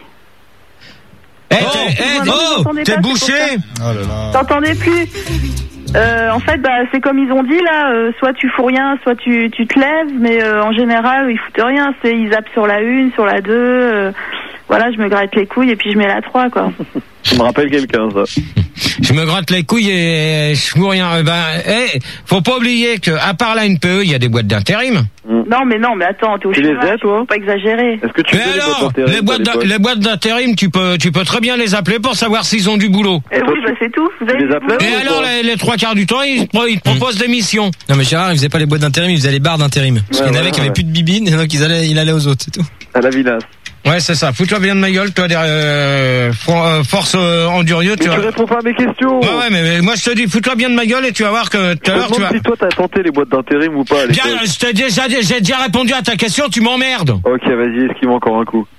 Eh, hey, oh, t'es, hey, oh, t'es pas, bouché. Oh là là. T'entendais plus. Euh, en fait, bah, c'est comme ils ont dit là, euh, soit tu fous rien, soit tu, tu te lèves, mais euh, en général, ils foutent rien. C'est ils zappent sur la une, sur la deux. Euh, voilà, je me gratte les couilles et puis je mets la trois, quoi. Ça me rappelle quelqu'un, ça. Je me gratte les couilles et je fous rien. Ben, hey, faut pas oublier que à part la N P E, il y a des boîtes d'intérim. Mm. Non, mais non, mais attends, t'es au tu chômage, les as, toi? Faut pas exagérer. Est-ce que tu mais alors, les boîtes, les boîtes, les boîtes d'intérim, tu peux, tu peux très bien les appeler pour savoir s'ils ont du boulot. Eh oui, bah c'est tout. Vous avez les appelez? Et alors, les, les trois quarts du temps, ils, ils te proposent mmh. des missions. Non, mais Gérard, il faisait pas les boîtes d'intérim, il faisait les barres d'intérim. Parce ouais, qu'il y en avait ouais, qui avaient ouais. plus de bibine, et donc ils allaient, il allait aux autres, c'est tout. À la vinasse. Ouais, c'est ça. Fous-toi bien de ma gueule, toi, euh, for, force euh, endurieux. Mais tu, tu réponds pas à mes questions. Ouais, ouais, mais, mais moi je te dis, fous-toi bien de ma gueule et tu vas voir que tout à l'heure tu vas. Si toi t'as tenté les boîtes d'intérim ou pas. Bien, je t'ai déjà, j'ai déjà répondu à ta question, tu m'emmerdes. Ok, vas-y, esquive encore un coup.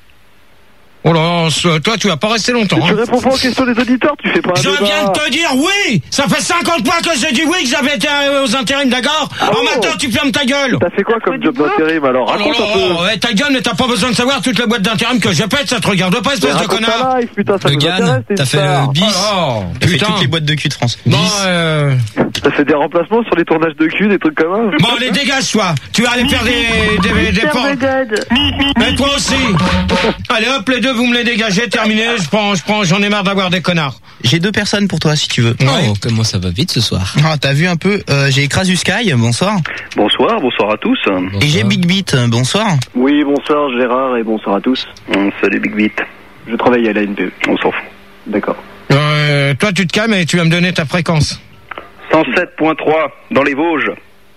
Oh là, toi tu vas pas rester longtemps. Mais hein. Tu réponds pas aux questions des auditeurs, tu fais pas un Je débat. viens de te dire oui. Ça fait cinquante fois que j'ai dit oui, que j'avais été aux intérims, d'accord. Ah En bon maintenant tu fermes ta gueule. T'as fait quoi comme job d'intérim alors? Oh Raconte là un peu. là, ouais, ta gueule, mais t'as pas besoin de savoir toutes les boîtes d'intérim que je pète, ça te regarde pas, espèce de connard. Live, putain, ça le GAN, t'as fait le bis. Oh, t'as fait toutes les boîtes de cul de France. Bon, euh... T'as fait des remplacements sur les tournages de cul, des trucs comme ça. Bon, allez, dégage-toi. Tu vas aller faire des des des, des ports. Mais toi aussi. Allez, hop, les deux, vous me les dégagez. Terminé, je prends, je prends, j'en ai marre d'avoir des connards. J'ai deux personnes pour toi si tu veux. Ouais. Oh, comment ça va vite ce soir. Ah, t'as vu un peu, euh, j'ai Crasus Sky, bonsoir. Bonsoir, bonsoir à tous. Bonsoir. Et j'ai Big Beat, bonsoir. Oui, bonsoir Gérard et bonsoir à tous. Hum, salut Big Beat. Je travaille à la N P E. On s'en fout. D'accord. Euh, toi tu te calmes et tu vas me donner ta fréquence. cent sept point trois dans les Vosges.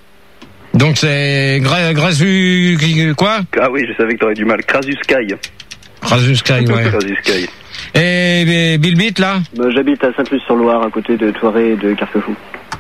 Donc c'est Gra- Grasu... quoi? Ah oui, je savais que t'aurais du mal. Crasus Sky. Crasus Sky, ouais. Crasus Sky. Et, et Bill Beat, là bah, j'habite à Sainte-Luce-sur-Loire, à côté de Thoiré et de Carquefou.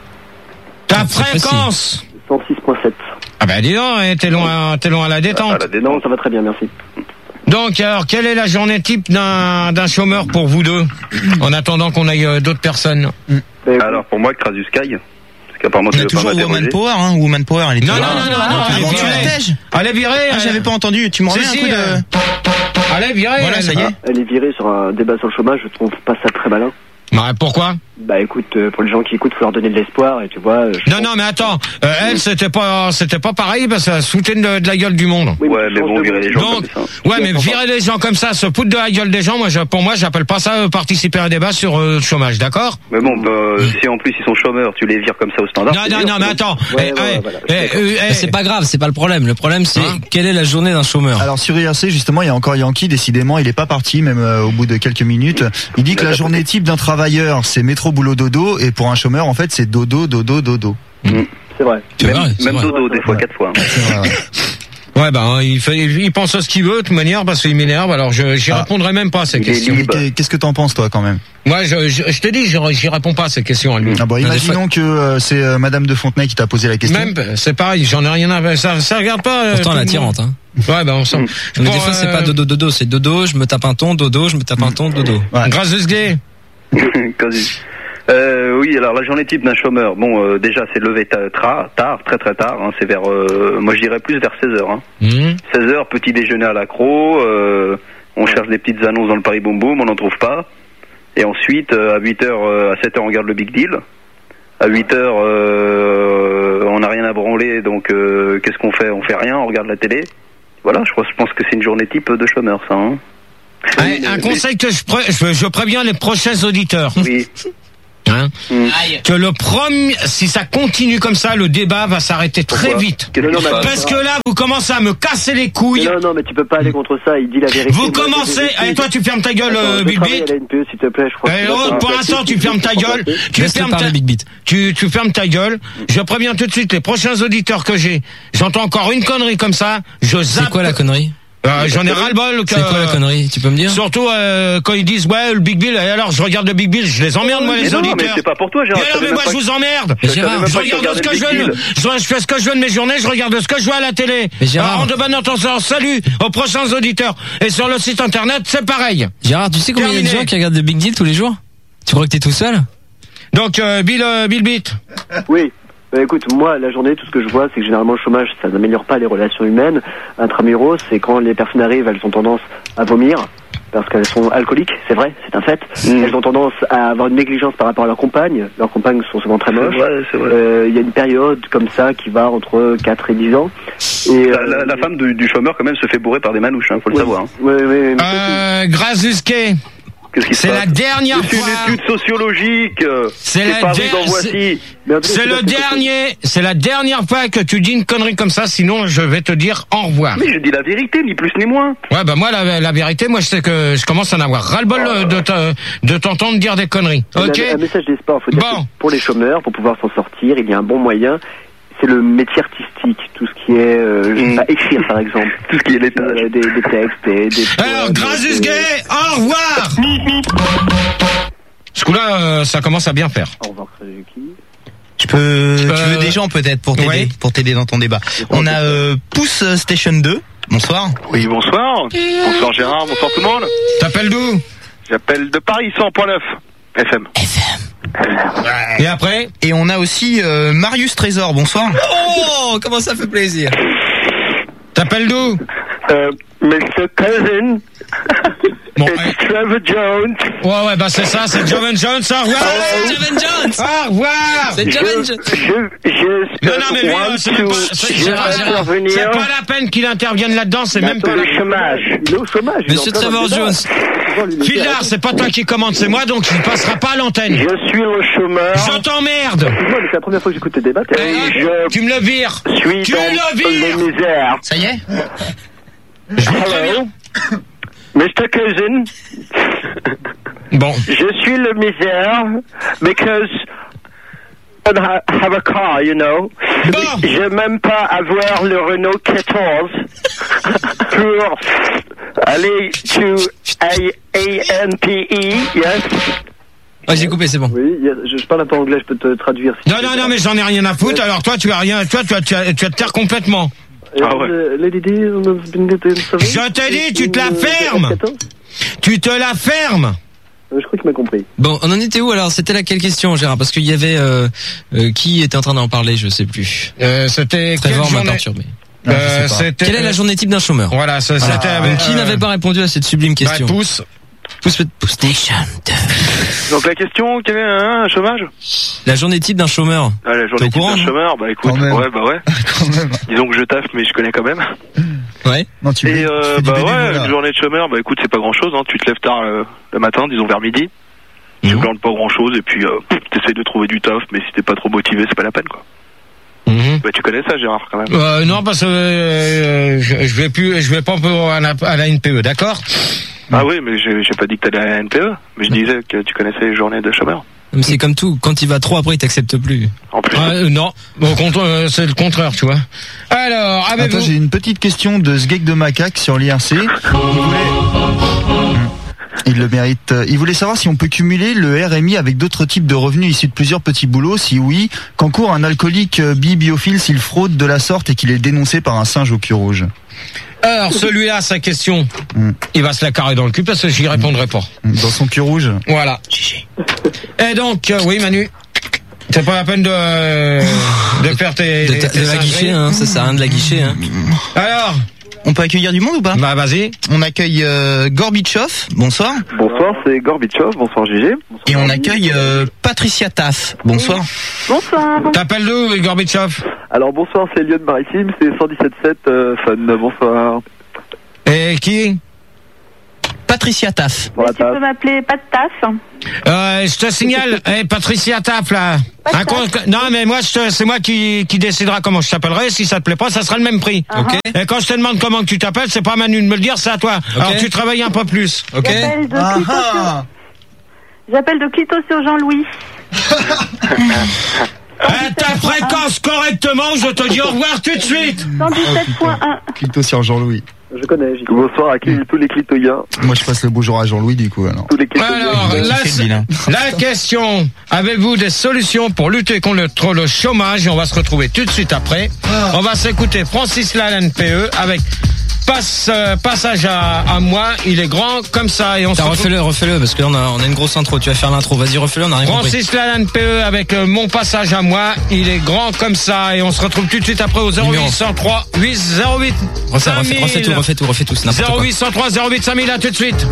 Ta fréquence cent six point sept. Ah bah dis donc, t'es loin, t'es loin à la détente. À la détente. Non, ça va très bien, merci. Donc alors, quelle est la journée type d'un, d'un chômeur pour vous deux, en attendant qu'on aille euh, d'autres personnes? mmh. Alors pour moi, Crasus Sky. Apparemment, on a toujours Woman Power, hein, Woman Power, elle est non, non, non, non, non, elle est virée. Elle est virée. Ah, j'avais pas entendu, tu m'en remets un coup de... Elle est virée. Voilà, ça y est. Elle est virée sur un débat sur le chômage, je trouve pas ça très malin. Bah, pourquoi? Bah écoute, euh, pour les gens qui écoutent, faut leur donner de l'espoir et tu vois. Euh, non non mais attends, euh, elle c'était pas c'était pas pareil parce qu'elle se foutait de, de la gueule du monde. Oui, ouais mais bon virer les gens donc, comme ça. Ouais mais virer les gens comme ça, se foutre de la gueule des gens, moi je, pour moi j'appelle pas ça euh, participer à un débat sur euh, le chômage, d'accord? Mais bon, bah, si en plus ils sont chômeurs, tu les vires comme ça au standard. Non non dur, non mais attends. Ouais, eh, ouais, eh, voilà, eh, eh, eh, c'est pas grave, c'est pas le problème. Le problème c'est hein quelle est la journée d'un chômeur. Alors sur I R C justement, il y a encore Yankee, décidément, il est pas parti même euh, au bout de quelques minutes. Il dit que la journée type d'un travailleur, c'est métro boulot dodo, et pour un chômeur en fait c'est dodo dodo dodo. Mmh. C'est vrai. C'est même vrai, c'est même vrai. dodo des fois ouais. quatre fois. C'est vrai, ouais. Ouais bah il fait, il pense à ce qu'il veut de toute manière parce qu'il m'énerve. Alors je j'y ah. répondrai même pas à ces Il questions. Qu'est-ce que t'en penses toi quand même? Moi je je, je te dis j'y, j'y réponds pas à ces questions à lui. Ah bon, imaginons que euh, c'est euh, Madame de Fontenay qui t'a posé la question. Même c'est pareil, j'en ai rien à ça ça regarde pas. Pourtant euh, elle est attirante hein. Ouais bah on sent. Mais des fois c'est pas dodo dodo, c'est dodo, je me tape un ton, dodo, je me tape un ton, dodo. Ouais. Grâce de ce gay. Crasus. Euh, oui, alors la journée type d'un chômeur, bon, euh, déjà c'est levé tard, tard, très très tard, hein, c'est vers, euh, moi je dirais plus vers seize heures. Hein. Mmh. seize heures, petit déjeuner à l'accro, euh, on cherche des petites annonces dans le Paris Boom Boom, on n'en trouve pas. Et ensuite, euh, à huit heures, euh, à sept heures, on regarde le Big Deal. À huit heures, euh, on n'a rien à branler, donc euh, qu'est-ce qu'on fait? On fait rien, on regarde la télé. Voilà, je, crois, je pense que c'est une journée type de chômeur, ça. Hein. Ouais, un conseil que je, pré- je, je préviens les prochains auditeurs. Oui. Hein mmh. Que le premier, si ça continue comme ça, le débat va s'arrêter très Pourquoi? vite. Non, non, mais Parce que là, vous commencez à me casser les couilles. Non, non, mais tu peux pas aller contre ça, il dit la vérité. Vous Moi, commencez, j'ai- j'ai- allez, toi tu fermes ta gueule, Attends, euh, je Bill travaille Beat. à la N P E, s'il te plaît, je crois Eh, que oh, pour l'instant, tu fermes ta gueule. Tu Laisse-le fermes parler, ta, Big Beat. tu, tu fermes ta gueule. Je préviens tout de suite les prochains auditeurs que j'ai. J'entends encore une connerie comme ça. Je zappe. C'est quoi la connerie? Euh, J'en ai ras-le-bol. que- C'est quoi la connerie? Tu peux me dire? Surtout euh, quand ils disent ouais le Big Bill. Et alors je regarde le Big Bill, je les emmerde moi Mais les non, mais auditeurs. c'est pas pour toi, Et Gérard. alors, savais mais même moi pas je que- vous emmerde. Mais Je savais Gérard, même Je pas que tu regarde ce regardais que je le Big veux. Deal. Je, je fais ce que je veux de mes journées. Je regarde ce que je veux à la télé. Mais Gérard- Alors, de bonne attention. Salut aux prochains auditeurs. Et sur le site internet, c'est pareil. Gérard, tu sais combien il y a de Terminé. gens qui regardent le Big Deal tous les jours? Tu crois que t'es tout seul? Donc euh, Bill, euh, Bill Beat. Oui. Bah, écoute, moi, la journée, tout ce que je vois, c'est que généralement, le chômage, ça n'améliore pas les relations humaines. Intramuros, c'est quand les personnes arrivent, elles ont tendance à vomir, parce qu'elles sont alcooliques, c'est vrai, c'est un fait. Mmh. Elles ont tendance à avoir une négligence par rapport à leurs compagnes. Leurs compagnes sont souvent très moches. C'est vrai, c'est vrai. Euh, Il y a une période comme ça qui va entre quatre et dix ans. Et, La, euh, la- la femme du, du chômeur, quand même, se fait bourrer par des manouches, hein, faut le oui, savoir. Hein. oui, oui, mais- Euh, Grazuske. Qu'est-ce qui se C'est passe la dernière C'est fois. une étude sociologique. euh, C'est qui la est parue der- dans c'est- Voici. mais en tout cas, C'est c'est le pas ce que- dernier, c'est la dernière fois que tu dis une connerie comme ça, sinon je vais te dire au revoir. Mais je dis la vérité, ni plus ni moins. Ouais, bah moi la, la vérité, moi je sais que je commence à en avoir ras-le-bol euh, de, te- de t'entendre dire des conneries. Ok. Un, un message des sports, faut dire Bon. que pour les chômeurs, pour pouvoir s'en sortir, il y a un bon moyen. C'est le métier artistique, tout ce qui est euh, je sais Mm. pas, écrire par exemple, Tout ce qui est l'étage. Euh, des, des textes, des, des Alors, poèmes, Grazus des- Gay, au revoir. Ce coup-là, euh, ça commence à bien faire. Au revoir, Suzuki. Tu peux, tu Euh, veux des gens peut-être pour t'aider, ouais. pour t'aider dans ton débat. On a euh, Pouce Station deux. Bonsoir. Oui, bonsoir. Bonsoir Gérard, bonsoir tout le monde. T'appelles d'où? J'appelle de Paris cent point neuf F M. Et après? Et on a aussi euh, Marius Trésor. Bonsoir. Oh, comment ça fait plaisir. T'appelles d'où? Euh, mister Cousin, Bon, it's allez. Trevor Jones. Ouais, ouais, bah c'est ça, c'est Joven Jones, au revoir. Joven Jones. Au revoir. C'est Joven Jones. Je, je, Non, non, mais lui, euh, want c'est même to- pas, c'est, je Gérard, vais Gérard, intervenir c'est pas la peine qu'il intervienne là-dedans, c'est même pas le la... chômage. Il est au chômage. il est Monsieur en plein dans Trevor le débat. Jones. Souvent, lui, il est- Fildar, c'est pas toi qui commande, c'est moi, donc il passera pas à l'antenne. Je suis le chômeur. Je t'emmerde. Excuse-moi, mais c'est la première fois que j'écoute tes débats. t'es- Eh, je Tu me le vires. suis Tu dans le vires. les misères. Ça y est. Je vous Hello, préviens. mister Cousin. Bon. Je suis le misère because I don't ha- have a car, you know. Bon. Je n'ai même pas avoir le Renault quatorze pour aller to A N P E, yes. Ah, j'ai coupé, c'est bon. Oui, il y a- je, je parle un peu anglais, je peux te traduire. Si Non, non, non, mais j'en ai rien à foutre. Alors toi, tu as rien, toi, tu as, tu as, tu vas te taire complètement. Ah ouais. Euh, Lady D, on a been getting seven. Je te dis, tu te la Euh, fermes. quatorze. Tu te la fermes. Euh, Je crois qu'il m'a compris. Bon, on en était où alors? C'était laquelle question, Gérard? Parce qu'il y avait euh, euh, qui était en train d'en parler, je sais plus. Euh, c'était quelle Trevor m'a journée perturbé. Euh, c'était- Quelle est la journée type d'un chômeur? Voilà, ça, Voilà. c'était Donc, avec, qui euh, n'avait pas répondu à cette sublime question? Bah, pouce. Pouce, pouce station deux. Donc la question, quel est hein, un chômage? La journée type d'un chômeur. Ah, la T'es journée au type courant, d'un non? chômeur, bah écoute, Quand même. ouais, bah ouais. Quand même. Disons que je taffe, mais je connais quand même. Ouais. Non, tu, Et tu euh, fais du bah ouais, bénévolat. une journée de chômeur, bah écoute, c'est pas grand chose, hein. Tu te lèves tard euh, le matin, disons vers midi. Tu Mhm. glandes pas grand chose, et puis euh, t'essayes de trouver du taf, mais si t'es pas trop motivé, c'est pas la peine, quoi. Mhm. Bah tu connais ça, Gérard, quand même. Euh, non, parce que euh, je, je vais plus, je vais pas pour à la, à la N P E, d'accord? Ah oui, mais j'ai j'ai pas dit que t'allais à la N P E, mais je disais que tu connaissais les journées de chômeur. Mais c'est comme tout. Quand il va trop après, il t'accepte plus. En plus. Ah, euh, non, au contraire, euh, c'est le contraire, tu vois. Alors, Attends, avez-vous... j'ai une petite question de Sgeg de Macaque sur l'I R C. Il voulait- Il le mérite. Il voulait savoir si on peut cumuler le R M I avec d'autres types de revenus issus de plusieurs petits boulots. Si oui, qu'encourt un alcoolique bi-biophile s'il fraude de la sorte et qu'il est dénoncé par un singe au cul rouge? Alors, celui-là, sa question, Mm. il va se la carrer dans le cul parce que j'y répondrai pas. Dans son cul rouge. Voilà. Et donc, euh, oui, Manu, c'est pas la peine de, de faire tes... De, ta- tes de la singeries. guicher, hein, ça sert à rien de la guicher. Hein. Alors, On peut accueillir du monde ou pas? bah vas-y. On accueille euh, Gorbichov, bonsoir. Bonsoir, c'est Gorbichov, bonsoir Gégé. Et on accueille euh, Patricia Taff, bonsoir. Bonsoir. T'appelles d'où, Gorbichov? Alors bonsoir, c'est Lyon Maritime, c'est cent dix-sept sept euh, Fun, bonsoir. Et qui? Patricia Taff. Mais tu peux m'appeler pas de tasse. Euh, je te signale, hey, Patricia Taff, là. Un compte- non, mais moi, je te- c'est moi qui, qui décidera comment je t'appellerai. Si ça te plaît pas, ça sera le même prix. Ok. Et quand je te demande comment tu t'appelles, c'est pas à Manu de me le dire, c'est à toi. Ok. Alors tu travailles un peu plus. Ok. J'appelle de Ah Clito sur... ah. J'appelle de Clito sur Jean-Louis. Eh, ta fréquence correctement, je te dis au revoir tout de suite. cent dix-sept point un. Clito sur Jean-Louis. Je connais, Gégé. Bonsoir à qui, tous les clitoyens, Moi, je passe le bonjour à Jean-Louis, du coup, alors. tous les clitoyens. Alors, Qui la, fait le bilan? la question, avez-vous des solutions pour lutter contre le chômage? Et on va se retrouver tout de suite après. On va s'écouter Francis Lalanne P E avec passe, euh, passage à, à moi, il est grand comme ça. Et on se T'as retrouve- refais-le, refais-le, parce que là on a, on a une grosse intro. Tu vas faire l'intro. Vas-y, refais-le, on a rien compris. Francis Lalanne P E avec euh, mon passage à moi, il est grand comme ça. Et on se retrouve tout de suite après au zéro huit cent trois huit zéro huit Refais, refais, refais tout, refais tout, refais tout, c'est n'importe zéro quoi. huit cent trois zéro huit cinq mille, à tout de suite.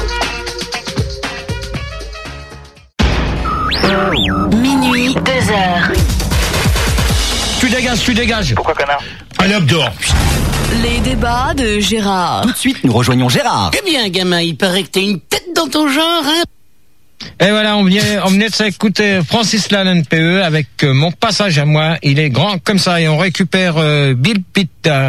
Minuit, deux heures. Tu dégages, tu dégages. Pourquoi connard? Allez hop dehors. Les débats de Gérard. Tout de suite, nous rejoignons Gérard. Eh bien, gamin, il paraît que t'as une tête dans ton genre, hein? Et voilà, on venait, on venait de s'écouter Francis Lalanne P E avec euh, mon passage à moi. Il est grand comme ça et on récupère euh, Bill Pitt. euh.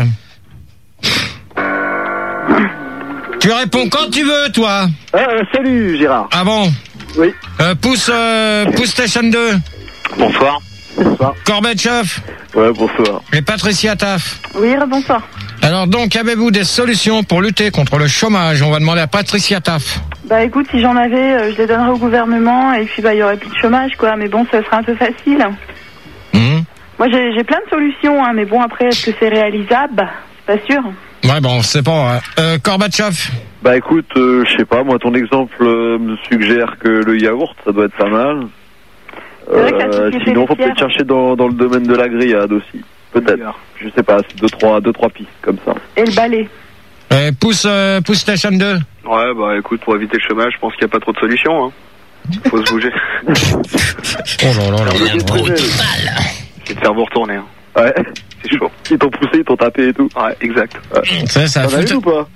Tu réponds quand tu veux, toi. Ah, euh, salut Gérard. Ah bon? Oui. Euh, pousse, euh, pousse Station deux. Bonsoir. Bonsoir. Gorbatchev Ouais, bonsoir. et Patricia Taff. Oui, bonsoir. Alors donc, avez-vous des solutions pour lutter contre le chômage? On va demander à Patricia Taff. Bah écoute, si j'en avais, euh, je les donnerais au gouvernement et puis bah il y aurait plus de chômage quoi. Mais bon, ça serait un peu facile. Hum. Moi j'ai j'ai plein de solutions, hein, mais bon après est-ce que c'est réalisable? C'est pas sûr. Ouais, bon, c'est pas. Ouais. Euh, Gorbatchev. Bah écoute, euh, je sais pas, moi ton exemple euh, me suggère que le yaourt, ça doit être pas mal. C'est vrai que la Euh, société sinon, faut laitière- peut-être chercher dans, dans le domaine de la grillade aussi. Peut-être. Je sais pas, c'est deux trois, deux, trois pistes comme ça. Et le balai. Euh, pousse, euh, pousse Station deux. Ouais, bah écoute, pour éviter le chômage, je pense qu'il n'y a pas trop de solutions. Hein. Faut se bouger. Oh là là là. C'est de faire vous retourner. Hein. Ouais. C'est chaud. Ils t'ont poussé, ils t'ont tapé et tout. Ouais, exact. Ouais. Ça, ça T'en as fout- une ou pas?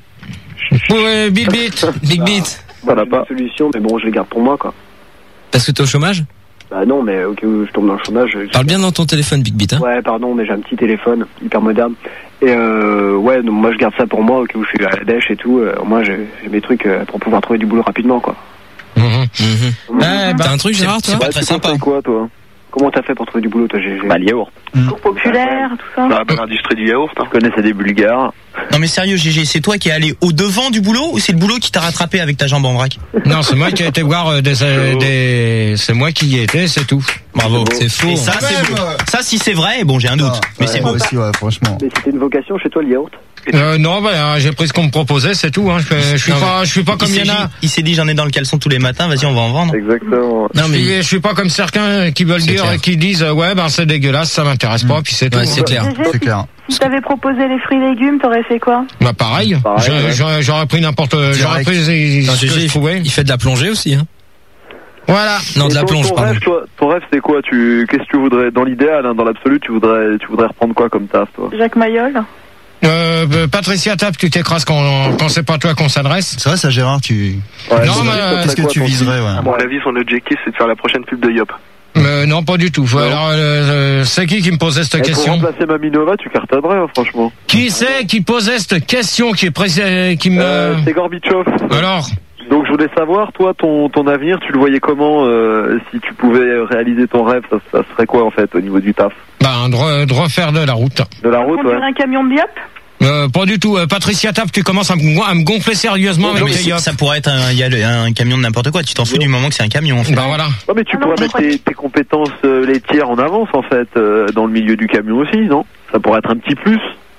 Ouais, Big Beat. Big Beat. T'en as pas. Solution, mais bon, je les garde pour moi, quoi. Parce que t'es au chômage? Bah non, mais au cas où je tombe dans le chômage. je- Parle bien dans ton téléphone, Big Beat. Hein. Ouais, pardon, mais j'ai un petit téléphone hyper moderne. Et euh, ouais, donc moi je garde ça pour moi, au cas où je suis à la dèche et tout. Euh, moi j'ai j'ai mes trucs euh, pour pouvoir trouver du boulot rapidement, quoi. Mhm. Mhm. Eh, bah, T'as un truc, Gérard, toi? Ouais, très tu sympa. conseilles quoi, toi? Comment t'as fait pour trouver du boulot, toi, G G? Bah, le yaourt. Cours populaire, tout ça. Bah, bonne industrie du yaourt. Hein. Je connaissais des bulgares. Non mais sérieux, G G, c'est toi qui es allé au devant du boulot ou c'est le boulot qui t'a rattrapé avec ta jambe en vrac? Non, c'est moi qui ai été voir euh, des, euh, des... C'est moi qui y étais, c'est tout. Bravo, c'est faux. Et ça, c'est beau. Ça, si c'est vrai, bon, j'ai un doute. Mais c'est moi beau. aussi, ouais, franchement. Mais c'était une vocation chez toi, le yaourt? Euh, non, bah, j'ai pris ce qu'on me proposait, c'est tout. Hein. Je, je suis Non, pas, je suis pas Il comme il s'est y en dit, a. il s'est dit, j'en ai dans le caleçon tous les matins, vas-y, on va en vendre. Exactement. Non, Je mais. suis, je suis pas comme certains qui veulent C'est dire, clair. qui disent, euh, ouais, ben c'est dégueulasse, ça m'intéresse pas, puis c'est tout. Ouais, c'est clair. G G, C'est si- clair. Si t'avais proposé les fruits et légumes, t'aurais fait quoi? Bah pareil. Pareil, Je- ouais. j'aurais, j'aurais pris n'importe, j'aurais Direct. pris ce Attends, que G G, je il, trouvais. fait, il fait de la plongée aussi. Hein. Voilà. Non, de Et la ton- plonge, ton pardon. rêve, toi, ton rêve, c'est quoi? Tu, qu'est-ce que tu voudrais, dans l'idéal, hein, dans l'absolu, tu voudrais, tu voudrais reprendre quoi comme taf, toi? Jacques Mayol. Euh, euh, Patricia Tape, tu t'écrases quand, quand c'est pas toi qu'on s'adresse. C'est vrai, ça, Gérard, tu. Ouais, Non, ton mais, rêve, euh, ça Qu'est-ce serait que quoi, tu ton viserais, ouais. À mon avis, son objectif, c'est de faire la prochaine pub de Yop. Euh, non, pas du tout. Alors, euh, euh, c'est qui qui me posait cette Eh, pour question? remplacer Maminova, tu cartonnerais, hein, franchement. Qui c'est qui posait cette question qui est pré- qui me... Euh, c'est Gorbichov. Alors, Donc je voulais savoir, toi, ton, ton avenir, tu le voyais comment euh, si tu pouvais réaliser ton rêve, ça, ça serait quoi en fait au niveau du taf? bah, de, re- de refaire de la route. De la route, Conduire ouais. un camion de biop? Euh, pas du tout. Euh, Patricia Tape, tu commences à me, gon- à me gonfler sérieusement Non, avec mais tes c'est- yop. ça pourrait être un, il y a le- un camion de n'importe quoi. Tu t'en fous du moment que c'est un camion, en fait. Bah voilà. Ouais, mais tu Ah non, pourrais je mettre crois tes, tes compétences euh, laitières en avance en fait, euh, dans le milieu du camion aussi, non? Ça pourrait être un petit plus.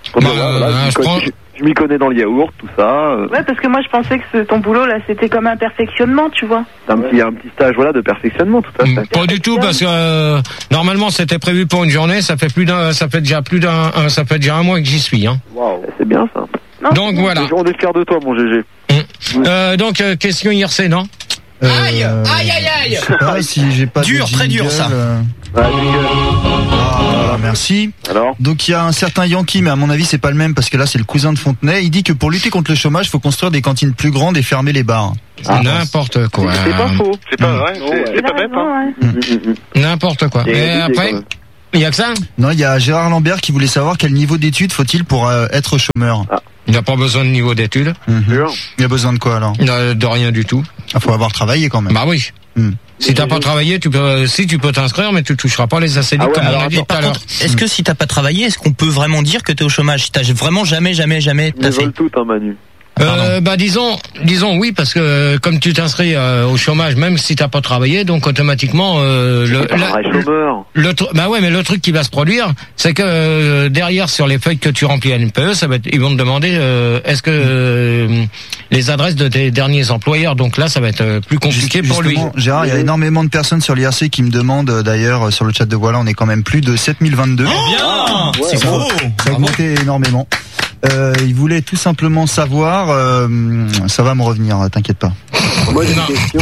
Pour Bah, dire, voilà, euh, je m'y je connais- prends- je- je m'y connais dans le yaourt, tout ça. euh, Ouais, parce que moi je pensais que ce- ton boulot là c'était comme un perfectionnement, tu vois. c'est un petit, un petit stage, voilà, de perfectionnement, tout à fait. Pas du tout, parce que euh, normalement c'était prévu pour une journée. Ça fait plus d'un, ça fait déjà plus d'un, un- ça fait déjà un mois que j'y suis. Hein. Waouh, c'est bien ça. Donc voilà. On est fiers de toi, mon G G. Euh, donc euh, question I R C, non? Aïe, aïe, aïe, aïe. Je sais pas si j'ai pas Dur, de très dur, jingle, ça. euh. Ah, merci. Alors Donc il y a un certain Yankee, mais à mon avis c'est pas le même parce que là c'est le cousin de Fontenay. Il dit que pour lutter contre le chômage, il faut construire des cantines plus grandes et fermer les bars. N'importe quoi. C'est pas faux. C'est pas vrai, c'est c'est pas bête. Hein. N'importe quoi. Il y a Et une idée, après, quand même. il y a que ça? Non, il y a Gérard Lambert qui voulait savoir quel niveau d'études faut-il pour euh, être chômeur. Il n'y a pas besoin de niveau d'études. Mhm. Il y a besoin de quoi alors? De, de rien du tout. Il faut avoir travaillé quand même. Bah oui. Hmm. Si t'as pas travaillé, tu peux, si tu peux t'inscrire, mais tu toucheras pas les A C D Ah ouais, comme on alors, a dit attends, tout à par l'heure. contre, est-ce que si t'as pas travaillé, est-ce qu'on peut vraiment dire que t'es au chômage? Si t'as vraiment jamais, jamais, jamais Ils t'as fait? veulent tout, hein, Manu. Euh, bah disons, disons oui, parce que euh, comme tu t'inscris euh, au chômage, même si t'as pas travaillé, donc automatiquement euh, le, C'est pas un vrai la- chômeur. le tru- bah ouais, mais le truc qui va se produire, c'est que euh, derrière sur les feuilles que tu remplis à N P E, ça va être, ils vont te demander euh, est-ce que euh, les adresses de tes derniers employeurs, donc là ça va être euh, plus compliqué Juste- pour lui. justement, Gérard, il y a énormément de personnes sur l'I R C qui me demandent euh, d'ailleurs euh, sur le chat de Voilà, on est quand même plus de sept mille vingt-deux. Bien! C'est C'est beau! Ça a augmenté énormément. Euh, il voulait tout simplement savoir, euh, ça va me revenir, t'inquiète pas. Moi j'ai une question.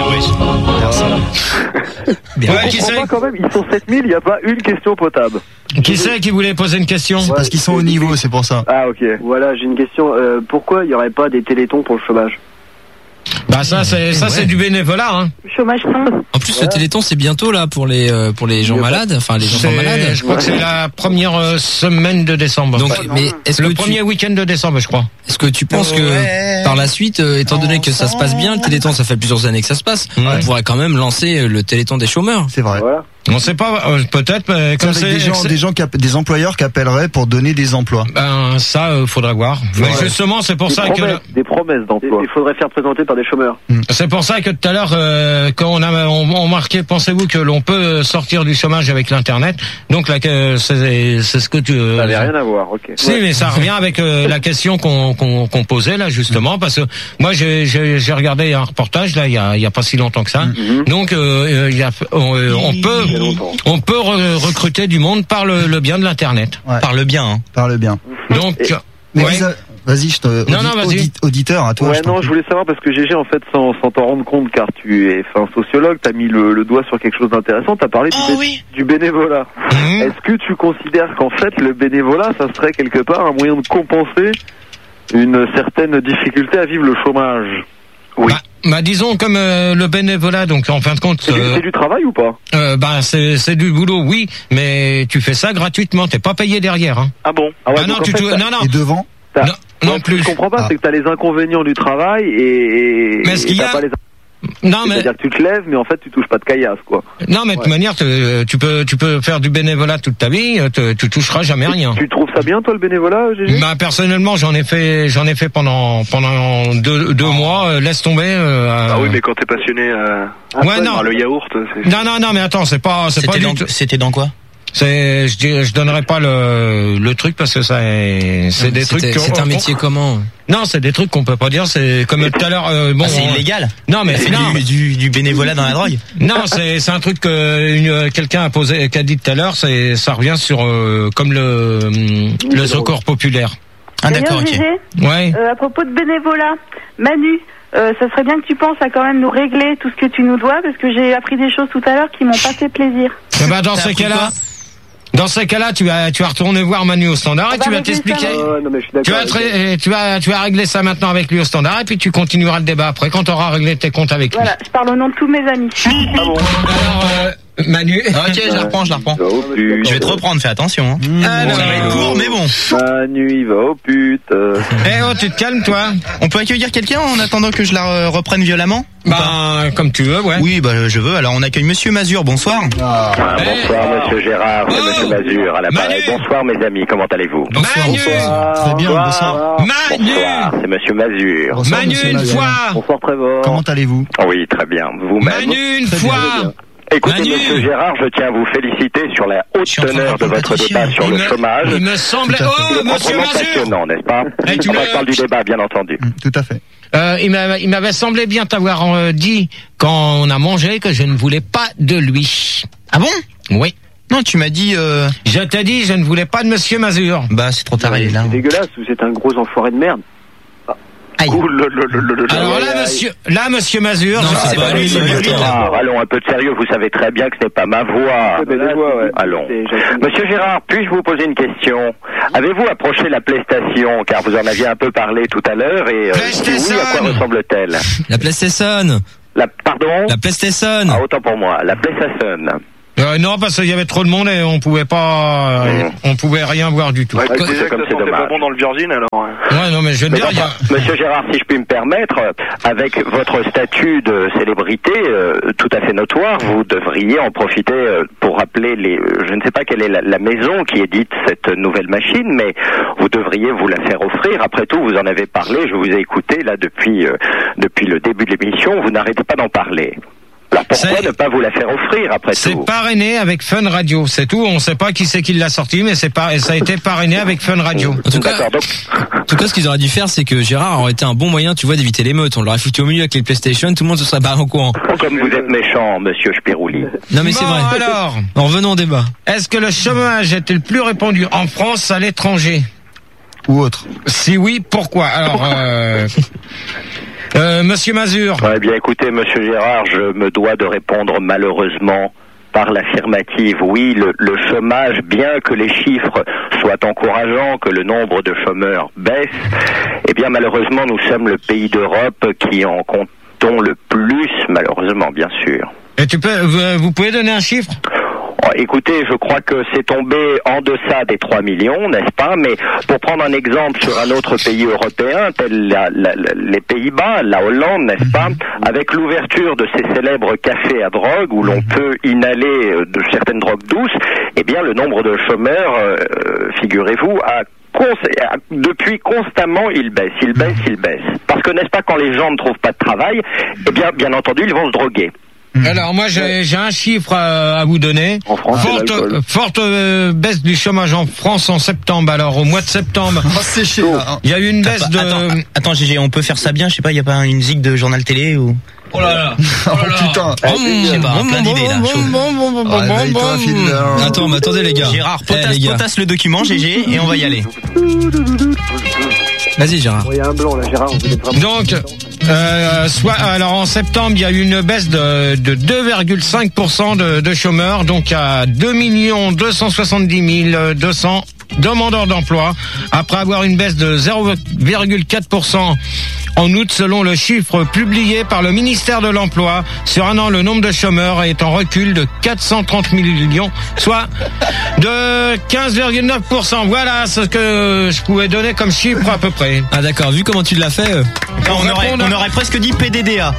Bien. Ouais, Je qui comprends c'est pas quand même, ils sont sept mille, il n'y a pas une question potable. Qui c'est qui voulait poser une question? C'est parce qu'ils sont au niveau, c'est pour ça. Ah ok. Voilà, j'ai une question. Euh, pourquoi il n'y aurait pas des télétons pour le chômage? Bah ça c'est ça c'est du bénévolat. Hein. Chômage sans. En plus, le Téléthon, c'est bientôt là pour les euh, pour les gens malades, enfin les enfants C'est- malades. Je crois que c'est la première euh, semaine de décembre. Donc, Ouais. mais est-ce le que premier tu, week-end de décembre, je crois. est-ce que tu penses Ouais. que par la suite, euh, étant donné que ça se passe bien, le Téléthon, ça fait plusieurs années que ça se passe, Ouais. on pourrait quand même lancer le Téléthon des chômeurs. C'est vrai. Voilà. On sait pas, euh, peut-être, mais comme Avec c'est des gens, c'est- des gens qui app- des employeurs qui appelleraient pour donner des emplois. ben ça euh, faudra voir. Mais Ouais. justement, c'est pour Des ça que promesses, des promesses Et- d'emploi. Il faudrait faire présenter par des chômeurs. c'est pour ça que tout à l'heure euh, quand on a on, on marquait, pensez-vous que l'on peut sortir du chômage avec l'internet? Donc là que c'est c'est ce que tu euh, Ça n'avait rien à voir, ok. Si, mais ça revient avec euh, la question qu'on qu'on qu'on posait là justement, parce que moi j'ai j'ai j'ai regardé un reportage là il y a il y a pas si longtemps que ça. Donc euh, il y a on, euh, on peut on peut re- recruter du monde par le, le bien de l'internet. Ouais. Parle bien, hein. Parle bien. Donc Mais ouais. vis- vas-y, je te, Non, non, vas-y. audi- auditeur, à toi. Ouais, je t'en non, prie. je voulais savoir parce que G G, en fait, sans sans t'en rendre compte, car tu es enfin, sociologue, t'as mis le, le doigt sur quelque chose d'intéressant, t'as parlé du, Oh bé- oui. du bénévolat. Mhm. Est-ce que tu considères qu'en fait, le bénévolat, ça serait quelque part un moyen de compenser une certaine difficulté à vivre le chômage? Oui. Bah, bah, disons comme euh, le bénévolat, donc en fin de compte, C'est du, euh, c'est du travail ou pas? euh, bah c'est c'est du boulot, oui, mais tu fais ça gratuitement, t'es pas payé derrière. Hein. Ah bon? Ah Ah non, donc en tu fait, te- t'as- non, non, Et devant t'as- non, Ouais, non ce que plus. je comprends pas, Ah. c'est que t'as les inconvénients du travail et, et Mais ce et qu'il y t'as a- pas les... Non mais C'est-à-dire que tu te lèves, mais en fait, tu touches pas de caillasse, quoi. non mais de toute manière, te- tu peux tu peux faire du bénévolat toute ta vie, te- tu toucheras jamais rien. Tu trouves ça bien, toi, le bénévolat, G G? Bah personnellement, j'en ai fait j'en ai fait pendant pendant deux deux mois. euh, laisse tomber. euh, Ah oui, mais quand t'es passionné euh, ouais non. par le yaourt, c'est... Non non non mais attends, c'est pas c'est pas C'était du dans, tout. c'était dans quoi? C'est je dis- je donnerai pas le le truc parce que ça est- c'est des trucs. C'était- qu'on- C'est un qu'on- métier comment? Non, c'est des trucs qu'on peut pas dire. C'est comme tout à l'heure. euh, bon, Ah, c'est on- illégal. Non mais C'est non. du, du, du bénévolat dans la drogue. Non, c'est c'est un truc que une- quelqu'un a posé, qu'a dit tout à l'heure. C'est ça revient sur euh, comme le hum, le secours populaire. Ah d'accord, D'ailleurs, ok. Gégé, Ouais. euh, à propos de bénévolat, Manu, euh, ça serait bien que tu penses à quand même nous régler tout ce que tu nous dois, parce que j'ai appris des choses tout à l'heure qui m'ont pas fait plaisir. Eh ben, dans T'as ces appris cas-là, quoi dans ces cas-là, tu vas tu vas retourner voir Manu au standard et On va tu vas régler ça, t'expliquer. Manu. Ouais, non, mais je suis Tu d'accord. vas, avec te- tu vas tu vas régler ça maintenant avec lui au standard et puis tu continueras le débat après quand tu auras réglé tes comptes avec lui. Voilà, je parle au nom de tous mes amis. Ah bon? Alors euh, Manu. Ok, je la reprends, je la reprends. Il va au pute. Je vais te reprendre, fais attention. Hein. Alors, Ça va être court, mais bon. Manu, il va au pute. euh. Eh oh, tu te calmes toi. On peut accueillir quelqu'un en attendant que je la euh, reprenne violemment? Ou pas Bah comme tu veux, ouais. Oui, bah je veux. Alors on accueille Monsieur Mazur. Bonsoir. Ah, Eh. bonsoir, monsieur Gérard, c'est Oh. monsieur Mazur à l'appareil. Manu. Bonsoir, mes amis, comment allez-vous? Manu. Très bien, bonsoir. Manu. Bonsoir, c'est monsieur Mazur. Bonsoir, Manu monsieur une Mazur. fois. Bonsoir, Trevor. Comment allez-vous? Oui, très bien. Vous-même? Manu une Très bien, fois. Écoutez, Manu. monsieur Gérard, je tiens à vous féliciter sur la haute teneur de votre débat sur Il le me- chômage. il me semble- Tout à fait. Oh, Il est monsieur proprement Mazur. passionnant, n'est-ce pas? Eh, tu On me- parle du débat, bien entendu. Tout à fait. Euh, il m'avait, il m'avait semblé bien t'avoir euh, dit quand on a mangé que je ne voulais pas de lui. Ah bon? Oui. Non, tu m'as dit... Euh... Je t'ai dit, je ne voulais pas de Monsieur Mazur. Bah, c'est trop tard, il est là. C'est dégueulasse, vous êtes un gros enfoiré de merde. Ouh, le, le, le, le, le, Alors le- là, monsieur, là, monsieur Mazur. Non, je- c'est pas lui, c'est pas lui. Ah, allons, un peu de sérieux, vous savez très bien que ce n'est pas ma voix. Allons. Monsieur Gérard, puis-je vous poser une question? Avez-vous approché la PlayStation, car vous en aviez un peu parlé tout à l'heure, et euh, si oui, à quoi ressemble-t-elle? La PlayStation. La, pardon? La PlayStation. Ah, autant pour moi, la PlayStation. Euh, non, parce qu'il y avait trop de monde et on pouvait pas, euh, on pouvait rien voir du tout. Ouais, Ouais, déjà que comme ça c'est sentait dommage. pas bon dans le Virgin, alors. hein. Ouais, non, mais je veux Mais dire, il y a... enfin, Monsieur Gérard, si je puis me permettre, euh, avec votre statut de célébrité euh, tout à fait notoire, vous devriez en profiter euh, pour rappeler les... euh, Je ne sais pas quelle est la, la maison qui édite cette nouvelle machine, mais vous devriez vous la faire offrir. Après tout, vous en avez parlé, je vous ai écouté là depuis, euh, depuis le début de l'émission, vous n'arrêtez pas d'en parler. Alors pourquoi ne pas vous la faire offrir après tout? C'est parrainé avec Fun Radio, c'est tout. On sait pas qui c'est qui l'a sorti, mais c'est pas, ça a été parrainé avec Fun Radio. En tout cas, en tout cas, ce qu'ils auraient dû faire, c'est que Gérard aurait été un bon moyen, tu vois, d'éviter l'émeute. On l'aurait foutu au milieu avec les PlayStation, tout le monde se serait barré au courant. Comme vous êtes méchant, monsieur Spirouli. Non mais c'est Bon, vrai. alors, En revenant au débat. est-ce que le chômage est le plus répandu en France, à l'étranger? Ou autre. Si oui, pourquoi? Alors, euh, euh, Monsieur Mazur. Eh bien, écoutez, monsieur Gérard, je me dois de répondre malheureusement par l'affirmative. Oui, le, le chômage, bien que les chiffres soient encourageants, que le nombre de chômeurs baisse, eh bien, malheureusement, nous sommes le pays d'Europe qui en comptons le plus, malheureusement, bien sûr. Et tu peux, vous, vous pouvez donner un chiffre? Oh, écoutez, je crois que c'est tombé en deçà des trois millions, n'est-ce pas? Mais pour prendre un exemple sur un autre pays européen, tel la, la, la, les Pays-Bas, la Hollande, n'est-ce pas? Avec l'ouverture de ces célèbres cafés à drogue où l'on peut inhaler euh, de certaines drogues douces, eh bien le nombre de chômeurs, euh, figurez-vous, a Cons- depuis constamment il baisse, il baisse, il baisse. Parce que n'est-ce pas, quand les gens ne trouvent pas de travail, eh bien bien entendu ils vont se droguer. Alors moi j'ai j'ai un chiffre à, à vous donner. En France, c'est forte l'alcool. forte euh, baisse du chômage en France en septembre. Alors au mois de septembre, c'est chier, là. il y a eu une T'as baisse pas- de. Attends, attends, G G, on peut faire ça bien, je sais pas, y a pas une zig de journal télé ou... Oh là là. Oh putain. Je sais pas, plein d'idées là. chaud. Réveille-toi, Phil. Attends, mais attendez les gars. Gérard, Eh, potasse, les gars. potasse le document, G G, et on va y aller. Vas-y Gérard. Il y a un blanc là, Gérard, vous êtes vraiment... Donc, euh, soit, alors en septembre, il y a eu une baisse de, de deux virgule cinq pour cent de, de chômeurs, donc à deux millions deux cent soixante-dix mille deux cents demandeurs d'emploi, après avoir une baisse de zéro virgule quatre pour cent en août, selon le chiffre publié par le ministère de l'Emploi. Sur un an, le nombre de chômeurs est en recul de quatre cent trente millions, soit de quinze virgule neuf pour cent. Voilà ce que je pouvais donner comme chiffre à peu près. Ah d'accord, vu comment tu l'as fait. euh, On aurait, on aurait presque dit P D D A.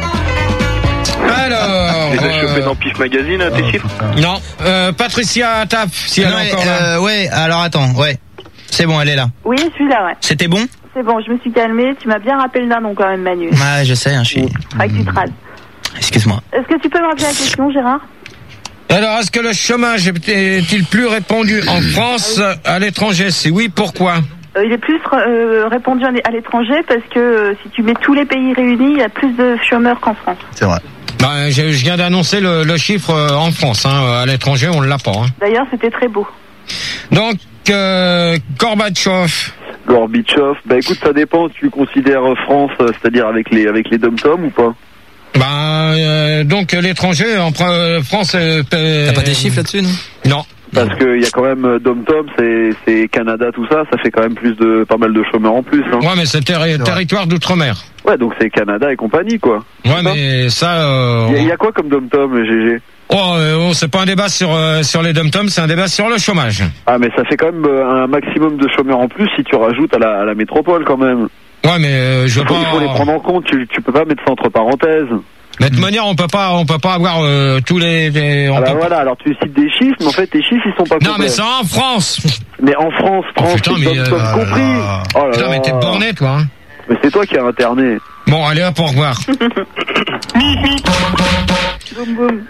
Alors, Tu les as euh, chopés dans Pif Magazine, hein, tes chiffres? non, euh, Patricia Taf, si elle Non, est mais, encore là. euh, ouais, alors attends, ouais. C'est bon, elle est là. Oui, je suis là, ouais. C'était bon? C'est bon, je me suis calmée. Tu m'as bien rappelé le nom quand même, Manu. Ouais, je sais, hein, je suis... Faudrait que tu te rases. Excuse-moi. Est-ce que tu peux me rappeler la question, Gérard? Alors, est-ce que le chômage est-il plus répandu en France, à l'étranger? Si oui, pourquoi? Euh, il est plus euh, répandu à l'étranger parce que euh, si tu mets tous les pays réunis, il y a plus de chômeurs qu'en France. C'est vrai. Ben, je, je viens d'annoncer le, le chiffre euh, en France. Hein, à l'étranger, on ne l'a pas. Hein. D'ailleurs, c'était très beau. Donc, euh, Gorbatchev. Gorbatchev, bah écoute, ça dépend. Tu considères France, euh, c'est-à-dire avec les avec les dom-toms ou pas? Ben, euh, donc l'étranger en pre- France. Euh, T'as pas des chiffres là-dessus, non? Non. Parce qu'il y a quand même euh, dom-tom, c'est c'est Canada, tout ça, ça fait quand même plus de pas mal de chômeurs en plus. Hein. Ouais, mais c'est terri- territoire d'outre-mer. Ouais, donc c'est Canada et compagnie, quoi. Ouais, mais ça. Euh, Il y, a- y a quoi comme dom-tom, G G? Oh, euh, oh, c'est pas un débat sur euh, sur les dom-toms, c'est un débat sur le chômage. Ah, mais ça fait quand même euh, un maximum de chômeurs en plus si tu rajoutes à la, à la métropole quand même. Ouais, mais euh, je veux Il faut, pas. il faut les prendre en compte. Tu tu peux pas mettre ça entre parenthèses. Mais de toute manière, on peut pas, on peut pas avoir euh, tous les. les- on Ah bah peut- voilà, alors tu cites des chiffres, mais en fait tes chiffres ils sont pas Non, complets. mais c'est en France. Mais en France, Oh, France, putain, c'est mais, dom-tom euh, compris. Oh là Putain, là. mais t'es borné, toi. Hein. Mais c'est toi qui as interné. Bon, allez hop, au revoir. Boum boum.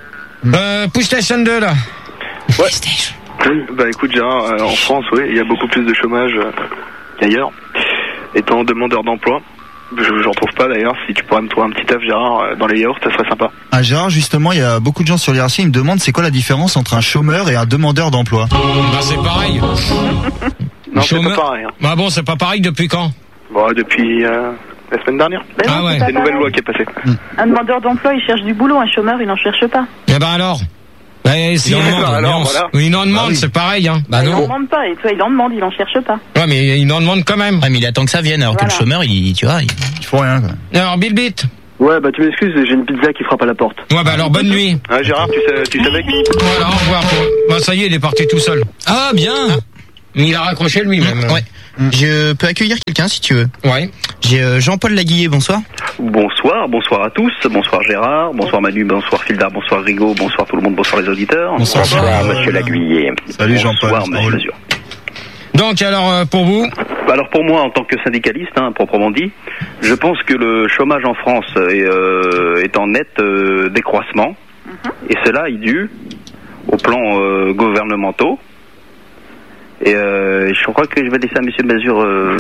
Euh, PlayStation deux, là. Ouais. Bah écoute Gérard, euh, en France, oui, il y a beaucoup plus de chômage euh, qu'ailleurs. Étant demandeur d'emploi, je j'en trouve pas d'ailleurs. Si tu pourrais me trouver un petit taf, Gérard, euh, dans les yaourts, ça serait sympa. Ah, Gérard, justement, il y a beaucoup de gens sur l'I R C, ils me demandent c'est quoi la différence entre un chômeur et un demandeur d'emploi. Bah c'est pareil. Non, c'est pas pareil. Hein. Bah bon, c'est pas pareil depuis quand? Bon, depuis euh, la semaine dernière. Ben non, Ah ouais. c'est pas C'est une nouvelle pareil. loi qui est passée. Un demandeur d'emploi, il cherche du boulot, un chômeur, il n'en cherche pas. Eh ben alors bah, si Il en il en demande, demande, alors, mais on- voilà. oui, il en demande, Bah oui. c'est pareil, hein. Bah il n'en non. demande pas, et toi, il en demande, il n'en cherche pas. Ouais, mais il en demande quand même. Ouais, mais il attend que ça vienne, alors Voilà. que le chômeur, il, tu vois, il... Il faut rien, quoi. Alors, Bill Beat. Ouais, bah tu m'excuses, j'ai une pizza qui frappe à la porte. Ouais, bah alors, bonne nuit. Ah, Gérard, tu, sais, tu savais que... Voilà, au revoir. Bah ça y est, il est parti tout seul. Ah, bien. Il a raccroché lui-même. Ouais. Je peux accueillir quelqu'un si tu veux. Ouais. J'ai euh, Jean-Paul Laguillet, bonsoir. Bonsoir, bonsoir à tous, bonsoir Gérard, bonsoir Manu, bonsoir Fildar, bonsoir Rigaud, bonsoir tout le monde, bonsoir les auditeurs. Bonsoir. Bonsoir, monsieur Laguillet. Salut Jean-Paul. Bonsoir, monsieur Drôle. Mazur. Donc, alors, euh, pour vous? Alors pour moi, en tant que syndicaliste, hein, proprement dit, je pense que le chômage en France est, euh, est en net euh, décroissement, et cela est dû aux plans euh, gouvernementaux. Et euh, je crois que je vais laisser à monsieur Mazur. Euh...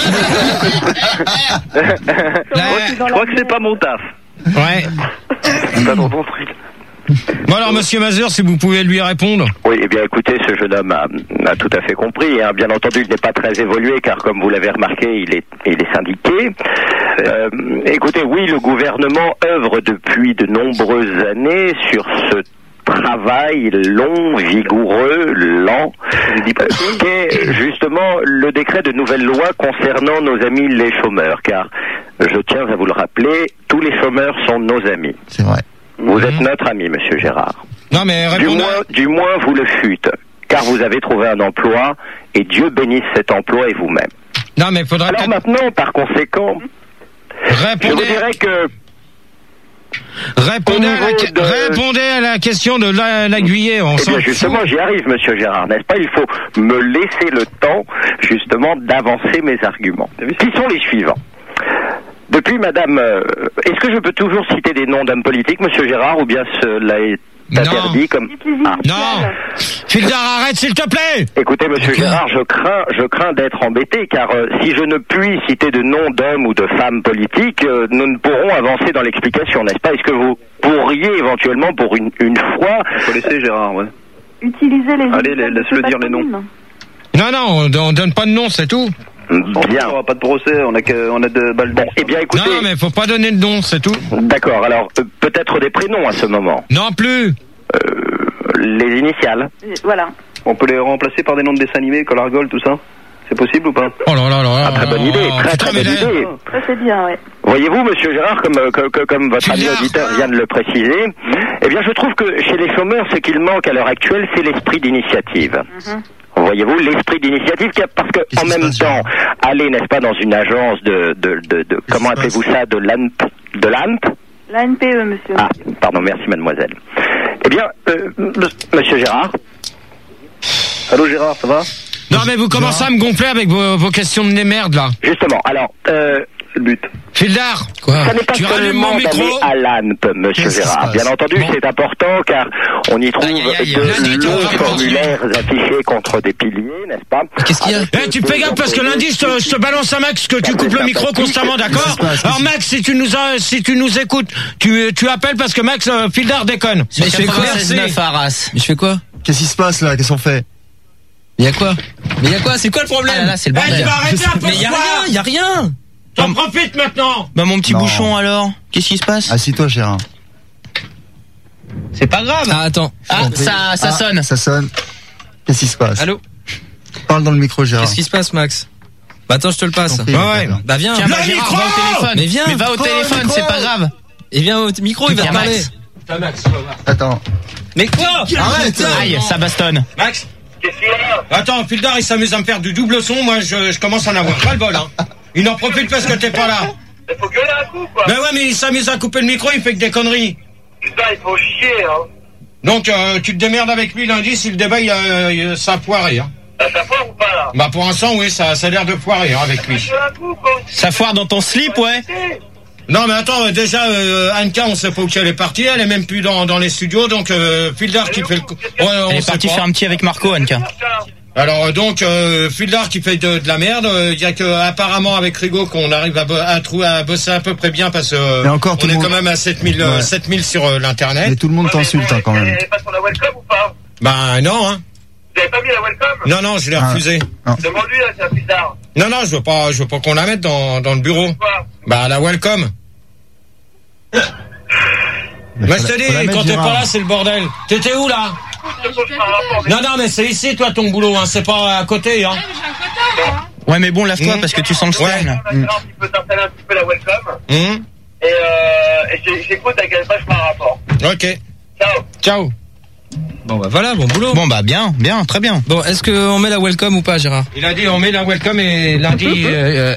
je crois que c'est pas mon taf. Ouais. C'est pas mon truc. Bon alors, monsieur Mazur, si vous pouvez lui répondre. Oui, eh bien écoutez, ce jeune homme a, a tout à fait compris. Hein. Bien entendu, il n'est pas très évolué, car comme vous l'avez remarqué, il est, il est syndiqué. Euh, écoutez, oui, le gouvernement œuvre depuis de nombreuses années sur ce travail long, vigoureux, lent, qu'est justement le décret de nouvelle loi concernant nos amis les chômeurs, car je tiens à vous le rappeler, tous les chômeurs sont nos amis. C'est vrai. Vous êtes notre ami, monsieur Gérard. Non mais Du répondez. moins, du moins, vous le fûtes, car vous avez trouvé un emploi, et Dieu bénisse cet emploi et vous-même. Non mais faudrait Alors peut-être maintenant, par conséquent, je vous répondre. dirais que Répondez Au à, la, niveau que- de- répondez à la question de la- l'aiguiller. On Eh s'en bien, fout. justement, j'y arrive, monsieur Gérard, n'est-ce pas? Il faut me laisser le temps, justement, d'avancer mes arguments. Qui sont les suivants? Depuis, madame, euh, est-ce que je peux toujours citer des noms d'hommes politiques, monsieur Gérard, ou bien cela est interdit comme... Ah. Non. Fildar, arrête s'il te plaît. Écoutez, monsieur Gérard, je crains, je crains d'être embêté, car euh, si je ne puis citer de noms d'hommes ou de femmes politiques, euh, nous ne pourrons avancer dans l'explication, n'est-ce pas? Est-ce que vous pourriez éventuellement, pour une, une fois... Il faut laisser Gérard, ouais. Utiliser les... Allez, laisse-le dire les noms. Non non, on, on donne pas de nom, c'est tout. Bien. On aura pas de procès, on a, que, on a de balles. Bon, eh bien, écoutez... Non, non mais faut pas donner de nom, c'est tout. D'accord, alors, euh, peut-être des prénoms à ce moment. Non plus. Euh, les initiales. Voilà. On peut les remplacer par des noms de dessins animés, Collargol, tout ça. C'est possible ou pas? Oh là là là là. Ah, très bonne idée, très très bonne idée. Ça, c'est bien, ouais. Voyez-vous, monsieur Gérard, comme, euh, que- que- comme votre ami auditeur vient de le préciser, eh bien, je trouve que chez les chômeurs, ce qu'il manque à l'heure actuelle, c'est l'esprit d'initiative. Voyez-vous, l'esprit d'initiative, qui a- parce que en même temps, aller, n'est-ce pas, dans une agence de, de, de, de comment appelez-vous ça, de l'A N P, de l'A N P? La N P E, monsieur. Ah, pardon, merci, mademoiselle. Eh bien, euh, m- monsieur Gérard. Allô, Gérard, ça va? Non mais vous commencez à me gonfler avec vos, vos questions de merde là. Justement, alors, euh, c'est le but. Fildar. Quoi? Ça n'est pas Tu rallumes seulement mon micro. d'aller à l'A N P, monsieur Qu'est-ce qui se Gérard. passe? Bien entendu, Bon. c'est important car on y trouve Aïe, aïe, aïe. de Lundi, tu longs vas pas formulaires affichés contre des piliers, n'est-ce pas? Qu'est-ce qu'il y a? Eh, tu fais gaffe parce que lundi je te, je te balance un Max que tu coupes le micro constamment, d'accord? Alors Max, si tu nous as, si tu nous écoutes, tu, tu appelles parce que Max euh, Fildar déconne. Mais je fais quoi? neuf Arras. Mais je fais quoi? Qu'est-ce qui se passe là? Qu'est-ce qu'on fait? Mais y a quoi? Mais y a quoi? C'est quoi le problème? Ah là là, c'est le Eh, bordel. tu vas arrêter un peu Mais y a de rien, voir. y a rien. T'en profites maintenant. Bah mon petit Non. bouchon alors, qu'est-ce qui se passe? Assis-toi, Gérard. C'est pas grave. Ah, attends. Ah, ça, ça Ah, sonne. Ça sonne. Qu'est-ce qui se passe? Allô? Parle dans le micro, Gérard. Qu'est-ce qui se passe, Max? Bah attends, je te le passe. T'en prie, Ouais, ouais. d'accord. Bah viens. Tiens, Le bah, Gérard, micro va au téléphone. Mais viens. Mais va au Micro, téléphone, micro. c'est pas grave. Et viens au micro, il va Viens, te parler. Max. Putain, Max, tu vas voir. Attends. Mais quoi? Arrête. Aïe, ça bastonne. Max. Attends, Fildar il s'amuse à me faire du double son, moi je, je commence à en avoir pas le bol hein. Il en profite parce que t'es pas là. Il faut gueuler un coup, quoi. Mais ouais, mais il s'amuse à couper le micro, il fait que des conneries. Putain, il faut chier, hein. Donc euh, tu te démerdes avec lui lundi si le débat il a, il a- ça a foiré hein. Ça, ça foire ou pas, là? Bah pour l'instant oui, ça, ça a l'air de foirer hein, avec lui. Gueule un coup, quoi. Ça foire dans ton slip, ouais. Non mais attends, euh, déjà euh, Anka, on sait pas où elle est partie, elle est même plus dans, dans les studios, donc euh, Fildar qui fait le... Ouais, on Elle est sait partie pas. faire un petit avec Marco, Anka. Alors euh, donc euh, Fildar qui fait de, de la merde, il euh, y a que apparemment avec Rigo qu'on arrive à, bo- à, trou- à bosser à peu près bien parce que euh, Et encore, tout on le est monde- quand même à sept mille euh, Ouais. sept mille sur euh, l'internet. Mais tout le monde t'insulte hein, quand même. Elle passe sur la welcome ou pas? Ben non hein. Vous avez pas mis la welcome? Non non, je l'ai Ah. refusé. Demande-lui, là, c'est un bizarre. Non non, je veux pas je veux pas qu'on la mette dans dans le bureau. Bah la welcome. Moi je te faut la dis, mettre, quand t'es Gérard. pas là, c'est le bordel. T'étais où là? Non non, mais c'est ici toi ton boulot, hein, c'est pas à côté hein. Ouais, mais bon, lave-toi Mmh. parce que tu sens le Ouais. style. Maintenant, tu peux t'installer un petit peu la welcome. Hum. Et, euh, et j'ai- j'écoute avec vachement un rapport. Ok. Ciao. Ciao. Bon bah voilà, bon boulot. Bon bah bien, bien, très bien. Bon, est-ce qu'on met la welcome ou pas, Gérard? Il a dit on met la welcome et lundi euh,